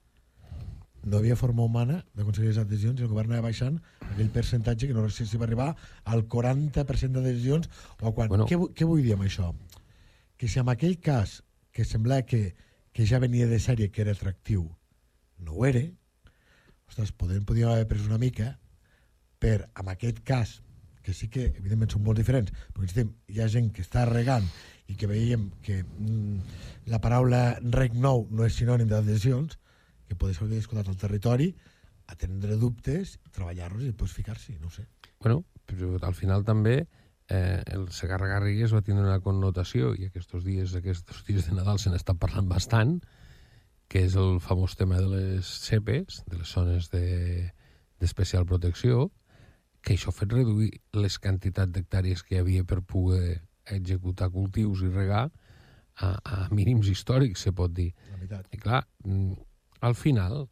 no havia forma humana d'aconseguir les adhesions i el govern anava baixant aquell percentatge que no sé si va arribar al 40% d'adhesions o quan... Bueno. Què vull dir amb això? Que si en aquell cas que sembla que ja venia de sèrie que era atractiu no ho era, ostres, podríem haver pres una mica per, en aquest cas, que sí que evidentment són molt diferents, perquè hi ha gent que està regant i que veiem que la paraula rec nou no és sinònim d'adhesions, que podés haver escoltat al territori, atendre dubtes, treballar-los i després ficar-s'hi, no sé. Bueno, però al final també el Segarra-Garrigues va tindre una connotació, i aquests dies de Nadal se n'està parlant bastant, que és el famós tema de les CEPES, de les zones d'especial protecció, que això ha fet reduir les quantitats d'hectàrees que hi havia per poder executar cultius i regar a mínims històrics, se pot dir. I clar, al final,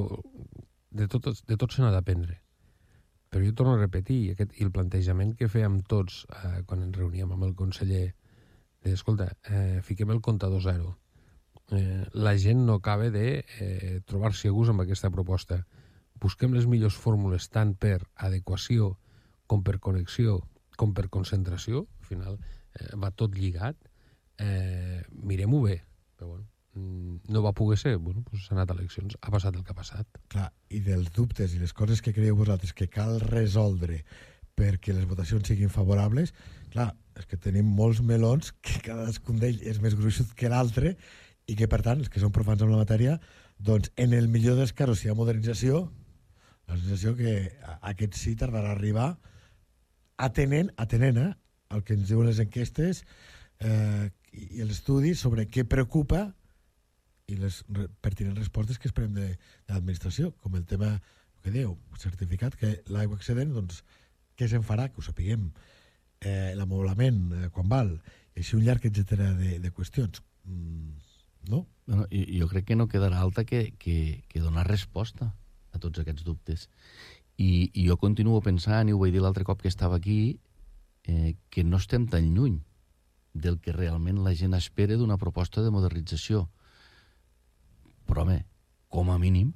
de tot se n'ha d'aprendre. Però jo torno a repetir, i el plantejament que fèiem tots quan ens reuníem amb el conseller, de, escolta, fiquem el comptador zero. La gent no acaba de trobar-se a gust amb aquesta proposta. Busquem les millors fórmules tant per adequació com per connexió, com per concentració. Al final va tot lligat. Mirem-ho bé. Però bueno, no va poder ser, bueno, doncs s'ha anat a eleccions, ha passat el que ha passat. Clar, i dels dubtes i les coses que creieu vosaltres que cal resoldre perquè les votacions siguin favorables, clar, és que tenim molts melons que cadascun d'ells és més gruixut que l'altre i que, per tant, els que són profans amb la matèria, doncs, en el millor dels casos, si hi ha modernització, la sensació que aquest sí tardarà a arribar atenent el que ens diuen les enquestes i els estudis sobre què preocupa i les pertinents respostes que esperem de l'administració, com el tema que dieu, certificat que l'aigua excedent, doncs, què se'n farà, que ho sapiguem, l'amoblament, quan val, i així un llarg etcètera de qüestions. No? Bueno, jo crec que no quedarà alta que donar resposta a tots aquests dubtes. I jo continuo pensant, i ho vaig dir l'altre cop que estava aquí, que no estem tan lluny del que realment la gent espera d'una proposta de modernització. Però, home, com a mínim,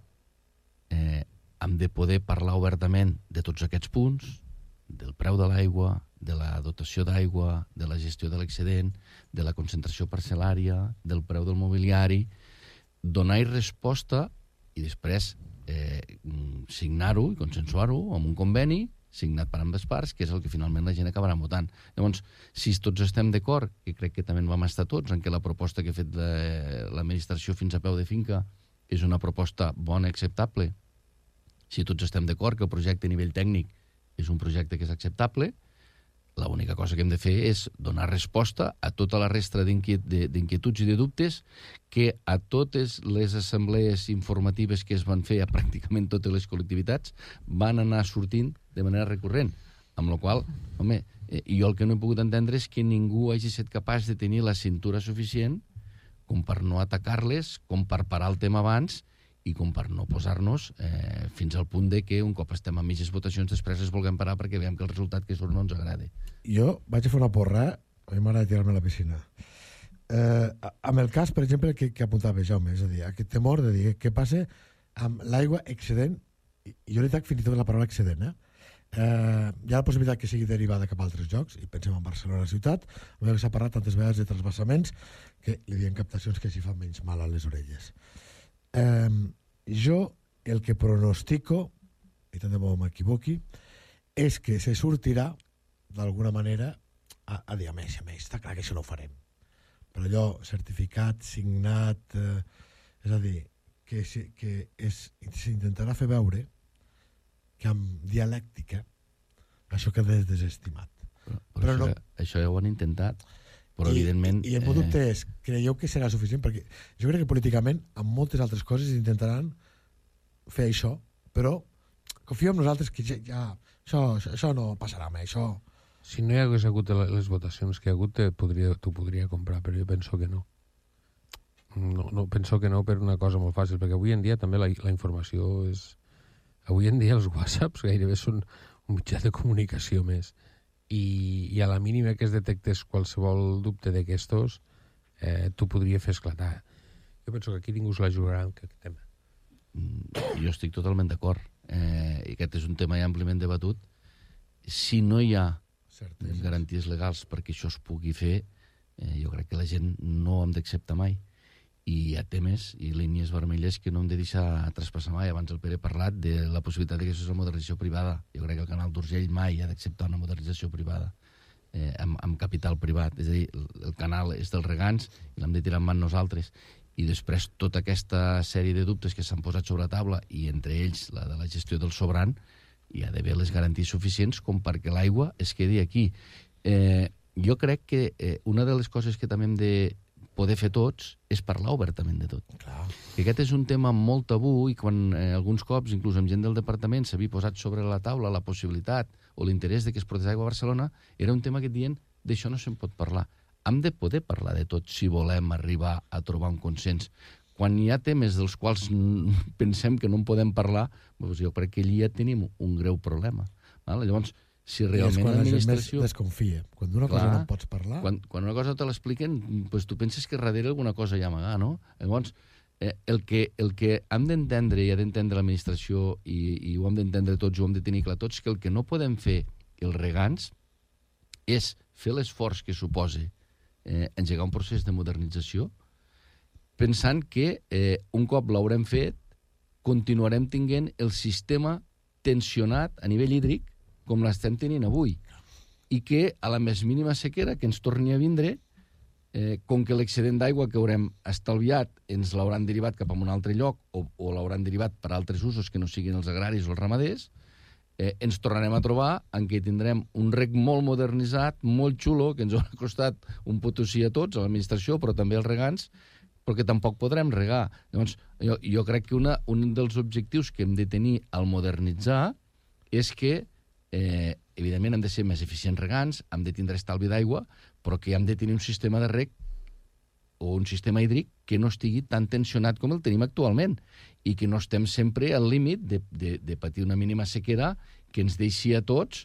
hem de poder parlar obertament de tots aquests punts, del preu de l'aigua, de la dotació d'aigua, de la gestió de l'excedent, de la concentració parcel·lària, del preu del mobiliari, donar-hi resposta i després signar-ho i consensuar-ho amb un conveni signat per ambdues parts, que és el que finalment la gent acabarà votant. Llavors, si tots estem d'acord, i crec que també en vam estar tots, en què la proposta que ha fet l'administració fins a peu de finca és una proposta bona i acceptable, si tots estem d'acord que el projecte a nivell tècnic és un projecte que és acceptable, l'única cosa que hem de fer és donar resposta a tota la resta d'inquietuds i de dubtes que a totes les assemblees informatives que es van fer a pràcticament totes les col·lectivitats van anar sortint de manera recurrent. Amb la qual cosa, home, jo el que no he pogut entendre és que ningú hagi estat capaç de tenir la cintura suficient com per no atacar-les, com per parar el tema abans i com per no posar-nos fins al punt de que un cop estem a mitges votacions després es vulguem parar perquè veiem que el resultat que surt no ens agrada. Jo vaig a fer una porra, a mi m'agrada tirar-me a la piscina. Amb el cas, per exemple, que apuntava Jaume, és a dir, aquest temor de dir què passa amb l'aigua excedent, i jo li trec fins i tot la paraula excedent, hi ha la possibilitat que sigui derivada cap a altres llocs, i pensem en Barcelona ciutat, que s'ha parlat tantes vegades de transvassaments que li diuen captacions que s'hi fan menys mal a les orelles. Jo el que pronostico, i tant de bo m'equivoqui, és que se sortirà d'alguna manera a dir a més, està clar que això no ho farem, però allò certificat, signat, és a dir, que s'intentarà fer veure que amb dialèctica això queda desestimat. Però no. Això ja ho han intentat, però evidentment... I el meu dubte és, creieu que serà suficient? Perquè jo crec que políticament, amb moltes altres coses, intentaran fer això, però confio en nosaltres que ja això no passarà mai, això... Si no hi hagués hagut les votacions que hi ha hagut, t'ho podria comprar, però jo penso que no. No penso que no per una cosa molt fàcil, perquè avui en dia també la informació és... Avui en dia els whatsapps gairebé són un mitjà de comunicació més. I a la mínima que es detectés qualsevol dubte d'aquestos, t'ho podria fer esclatar. Jo penso que aquí ningú se la jugarà amb aquest tema. Jo estic totalment d'acord. I aquest és un tema ja àmpliament debatut. Si no hi ha garanties legals perquè això es pugui fer, jo crec que la gent no hem d'acceptar mai. I hi ha temes i línies vermelles que no hem de deixar traspassar mai. Abans el Pere ha parlat de la possibilitat que això és la modernització privada. Jo crec que el canal d'Urgell mai ha d'acceptar una modernització privada amb capital privat. És a dir, el canal és dels regants i l'hem de tirar en mans nosaltres. I després tota aquesta sèrie de dubtes que s'han posat sobre la taula, i entre ells la de la gestió del sobrant, hi ha d'haver les garanties suficients com perquè l'aigua es quedi aquí. Jo crec que una de les coses que també hem de poder fer tots és parlar obertament de tot. Que aquest és un tema molt tabú, i quan alguns cops, inclús amb gent del departament, s'havia posat sobre la taula la possibilitat o l'interès de que es portés aigua a Barcelona, era un tema que et diuen d'això no se'n pot parlar. Hem de poder parlar de tot si volem arribar a trobar un consens. Quan hi ha temes dels quals pensem que no en podem parlar, doncs jo crec que allí ja tenim un greu problema. Llavors, si realment l'administració... Més desconfia. Quan d'una cosa no en pots parlar... Quan una cosa te l'expliquen, doncs tu penses que darrere alguna cosa hi ha amagar, no? Llavors, el que hem d'entendre i ha d'entendre l'administració, i ho hem d'entendre tots, ho hem de tenir clar tots, que el que no podem fer els regants és fer l'esforç que suposa engegar un procés de modernització, pensant que un cop l'haurem fet, continuarem tinguent el sistema tensionat a nivell hídric com l'estem tenint avui, i que a la més mínima sequera que ens torni a vindre, com que l'excedent d'aigua que haurem estalviat ens l'hauran derivat cap a un altre lloc o l'hauran derivat per altres usos que no siguin els agraris o els ramaders, ens tornarem a trobar en què tindrem un reg molt modernitzat, molt xulo, que ens haurà costat un potosí a tots, a l'administració, però també als regants, perquè tampoc podrem regar. Llavors, jo crec que un dels objectius que hem de tenir al modernitzar és que, evidentment, hem de ser més eficients regants, hem de tindre estalvi d'aigua, però que hem de tenir un sistema de reg o un sistema hídric que no estigui tan tensionat com el tenim actualment i que no estem sempre al límit de patir una mínima sequera que ens deixi a tots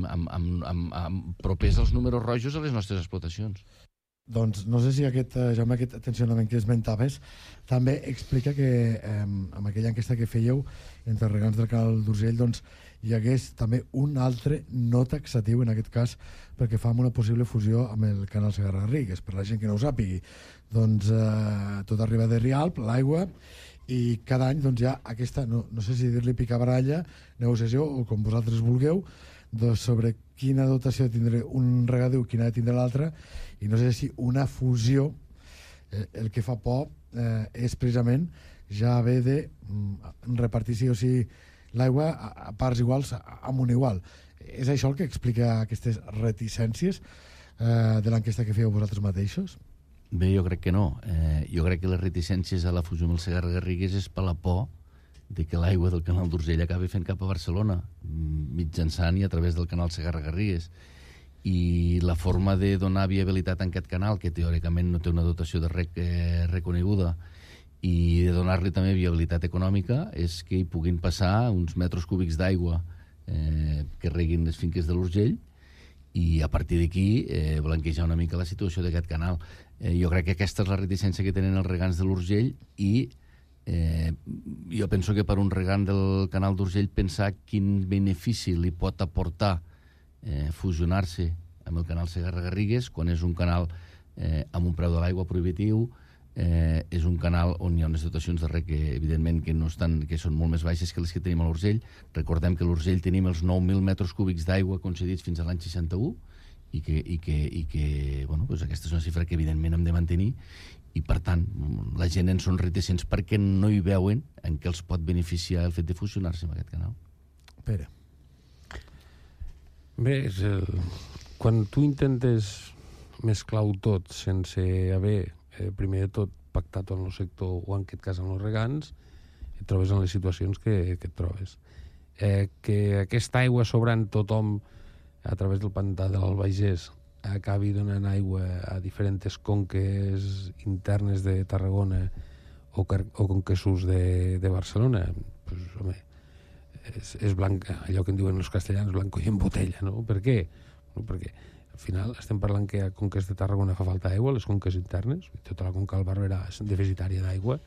propers als números rojos a les nostres explotacions. Doncs no sé si Jaume, aquest tensionament que esmentaves també explica que amb aquella enquesta que fèieu entre regants del canal d'Urgell doncs hi hagués també un altre no taxatiu, en aquest cas perquè fa una possible fusió amb el canal Segarra-Garrigues. Per la gent que no ho sàpigui, doncs tot arriba de Rialp, l'aigua, i cada any doncs, hi ha aquesta, no sé si dir-li picabaralla, negociació, o com vosaltres vulgueu, doncs, sobre quina dotació tindrà un regadiu, quina ha de tindre l'altre, i no sé si una fusió, el que fa por és precisament ja haver de repartir sí o sí l'aigua a parts iguals, amunt igual. És això el que explica aquestes reticències de l'enquesta que fèieu vosaltres mateixos? Bé, jo crec que no. Jo crec que les reticències a la fusió amb el Segarra-Garrigues és per la por de que l'aigua del canal d'Urgell acabi fent cap a Barcelona, mitjançant i a través del canal Segarra-Garrigues. I la forma de donar viabilitat a aquest canal, que teòricament no té una dotació de reg reconeguda, i de donar-li també viabilitat econòmica és que hi puguin passar uns metres cúbics d'aigua que reguin les finques de l'Urgell i a partir d'aquí blanquejar una mica la situació d'aquest canal. Jo crec que aquesta és la reticència que tenen els regants de l'Urgell i jo penso que per un regant del canal d'Urgell pensar quin benefici li pot aportar fusionar-se amb el canal Segarra-Garrigues quan és un canal amb un preu de l'aigua prohibitiu, és un canal on hi ha unes dotacions de reg que evidentment que són molt més baixes que les que tenim a l'Urgell. Recordem que a l'Urgell tenim els 9.000 metres cúbics d'aigua concedits fins a l'any 61 i que bueno, doncs aquesta és una xifra que evidentment hem de mantenir i per tant la gent en són reticents perquè no hi veuen en què els pot beneficiar el fet de fusionar-se amb aquest canal. Pere. Bé, quan tu intentes mesclar-ho tot sense haver primer de tot pactat amb el sector o en aquest cas amb els regants, et trobes en les situacions que et trobes. Que aquesta aigua sobrant tothom a través del pantà de l'Albagés acabi donant aigua a diferents conques internes de Tarragona o conquessos de Barcelona, pues, home, és blanc, allò que en diuen els castellans, blanco i en botella, no? Per què? No, perquè al final estem parlant que a conques de Tarragona fa falta aigua, les conques internes, tota la conca del Barberà és deficitària d'aigua.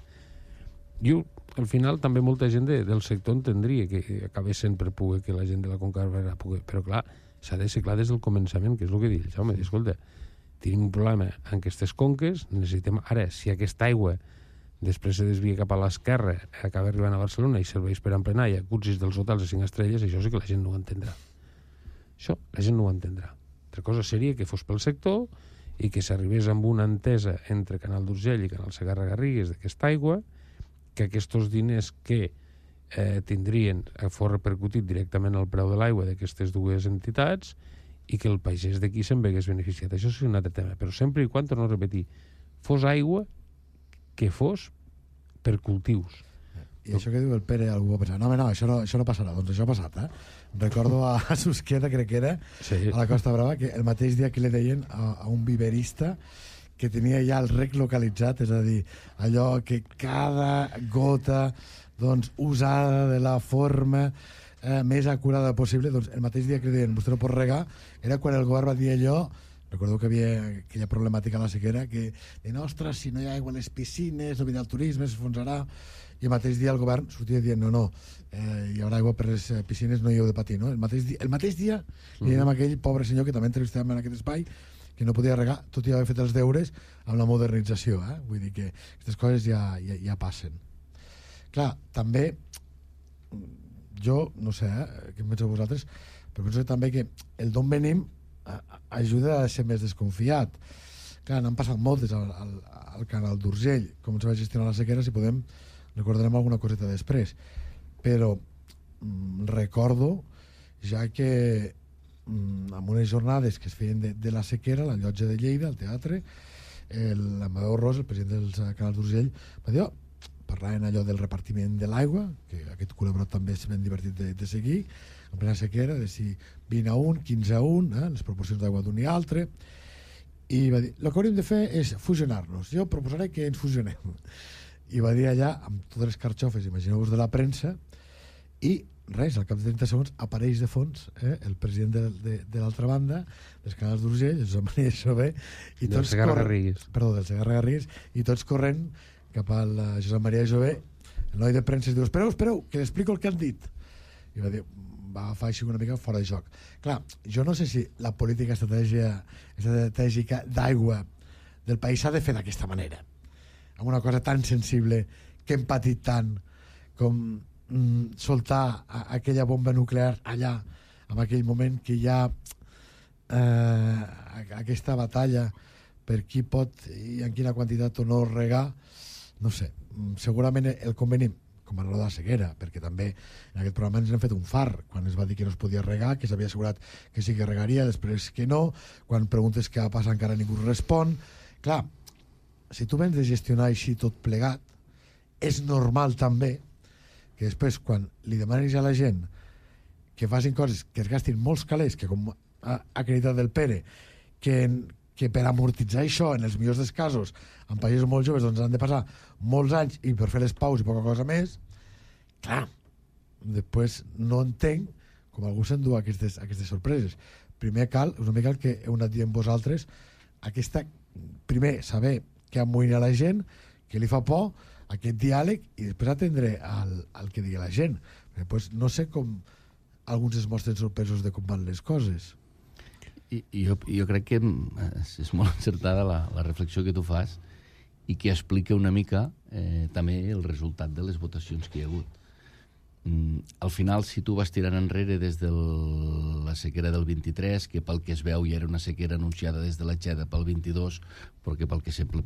Jo, al final, també molta gent del sector entendria que acabés sent per poder que la gent de la conca del Barberà pugui, però clar, s'ha de ser clar des del començament, que és el que dic, Jaume, escolta, tenim un problema en aquestes conques, necessitem ara, si aquesta aigua després se desvia cap a l'esquerra, acaba arribant a Barcelona i serveix per emplenar i acuts dels hotels de 5 estrelles, això sí que la gent no ho entendrà. Això, la gent no ho entendrà. Altra cosa seria que fos pel sector i que s'arribés amb una entesa entre Canal d'Urgell i Canal Segarra-Garrigues d'aquesta aigua, que aquests diners que tindrien fos repercutit directament al preu de l'aigua d'aquestes dues entitats i que el pagès d'aquí se'n vegués beneficiat. Això és un altre tema, però sempre i quan, torno a repetir, fos aigua que fos per cultius. I això que diu el Pere, algú va pensar, no, això no passarà. Doncs això ha passat, Recordo a Susqueda, crec que era, sí, a la Costa Brava, que el mateix dia que li deien a un viverista que tenia ja el rec localitzat, és a dir, allò que cada gota doncs, usada de la forma més acurada possible, doncs el mateix dia que li deien vostè no pot regar, era quan el govern va dir allò. Recordo que havia aquella problemàtica a la sequera que deien, ostres, si no hi ha aigua a les piscines, no vindrà el turisme, s'enfonsarà. I el mateix dia el govern sortia dient no, hi haurà aigua per les piscines, no hi heu de patir, no? El mateix dia li diem a aquell pobre senyor que també entrevistàvem en aquest espai que no podia regar, tot i haver fet els deures amb la modernització, Vull dir que aquestes coses ja passen. Clar, també jo, no sé, què en penseu vosaltres, però penso també que el d'on venim ajuda a ser més desconfiat. Clar, n'han passat moltes al canal d'Urgell, com se va gestionar la sequera, si podem recordarem alguna coseta després, però recordo ja que en unes jornades que es feien de la sequera, la Llotja de Lleida, al teatre, l'Amadeu Ros, el president dels canals d'Urgell, va dir, parlaven allò del repartiment de l'aigua, que aquest culebrot també és ben divertit de seguir, en plena sequera, de si 20 a 1, 15 a 1, les proporcions d'aigua d'un i altre, i va dir, el que hauríem de fer és fusionar-nos, jo proposaré que ens fusionem. I va dir allà, amb totes les carxofes, imagineu-vos de la premsa, i res, al cap de 30 segons apareix de fons el president de l'altra banda, dels canals d'Urgell, Josep Maria Jové, i del Segarra-Garrigues. Perdó, del Segarra-Garrigues, i tots corrent cap al Josep Maria Jové. El noi de premsa diu, espereu, que l'explico el que han dit. I va dir, va agafar així una mica fora de joc. Clar, jo no sé si la política estratègica d'aigua del país s'ha de fer d'aquesta manera, amb una cosa tan sensible que hem patit tant com soltar aquella bomba nuclear allà en aquell moment que hi ha aquesta batalla per qui pot i en quina quantitat o no regar, no sé, segurament el conveni com a la sequera, perquè també en aquest programa ens hem fet un far quan es va dir que no es podia regar, que s'havia assegurat que sí que regaria, després que no, quan preguntes què va passar encara ningú respon. Clar, si tu vens de gestionar així tot plegat, és normal també que després, quan li demanis a la gent que facin coses que es gastin molts calés, que com ha acreditat el Pere, que que per amortitzar això, en els millors dels casos, en països molt joves, doncs han de passar molts anys i per fer les paus i poca cosa més, clar, després no entenc com algú s'endú aquestes sorpreses. Primer cal, una mica el que heu anat dient vosaltres, primer saber què amoïna la gent, què li fa por, aquest diàleg, i després atendre al que digui la gent. Després no sé com alguns es mostren sorpresos de com van les coses. Jo crec que és molt encertada la reflexió que tu fas i que explica una mica també el resultat de les votacions que hi ha hagut. Al final, si tu vas tirant enrere des de la sequera del 23, que pel que es veu ja era una sequera anunciada des de la Xeda pel 22, però que pel que sembla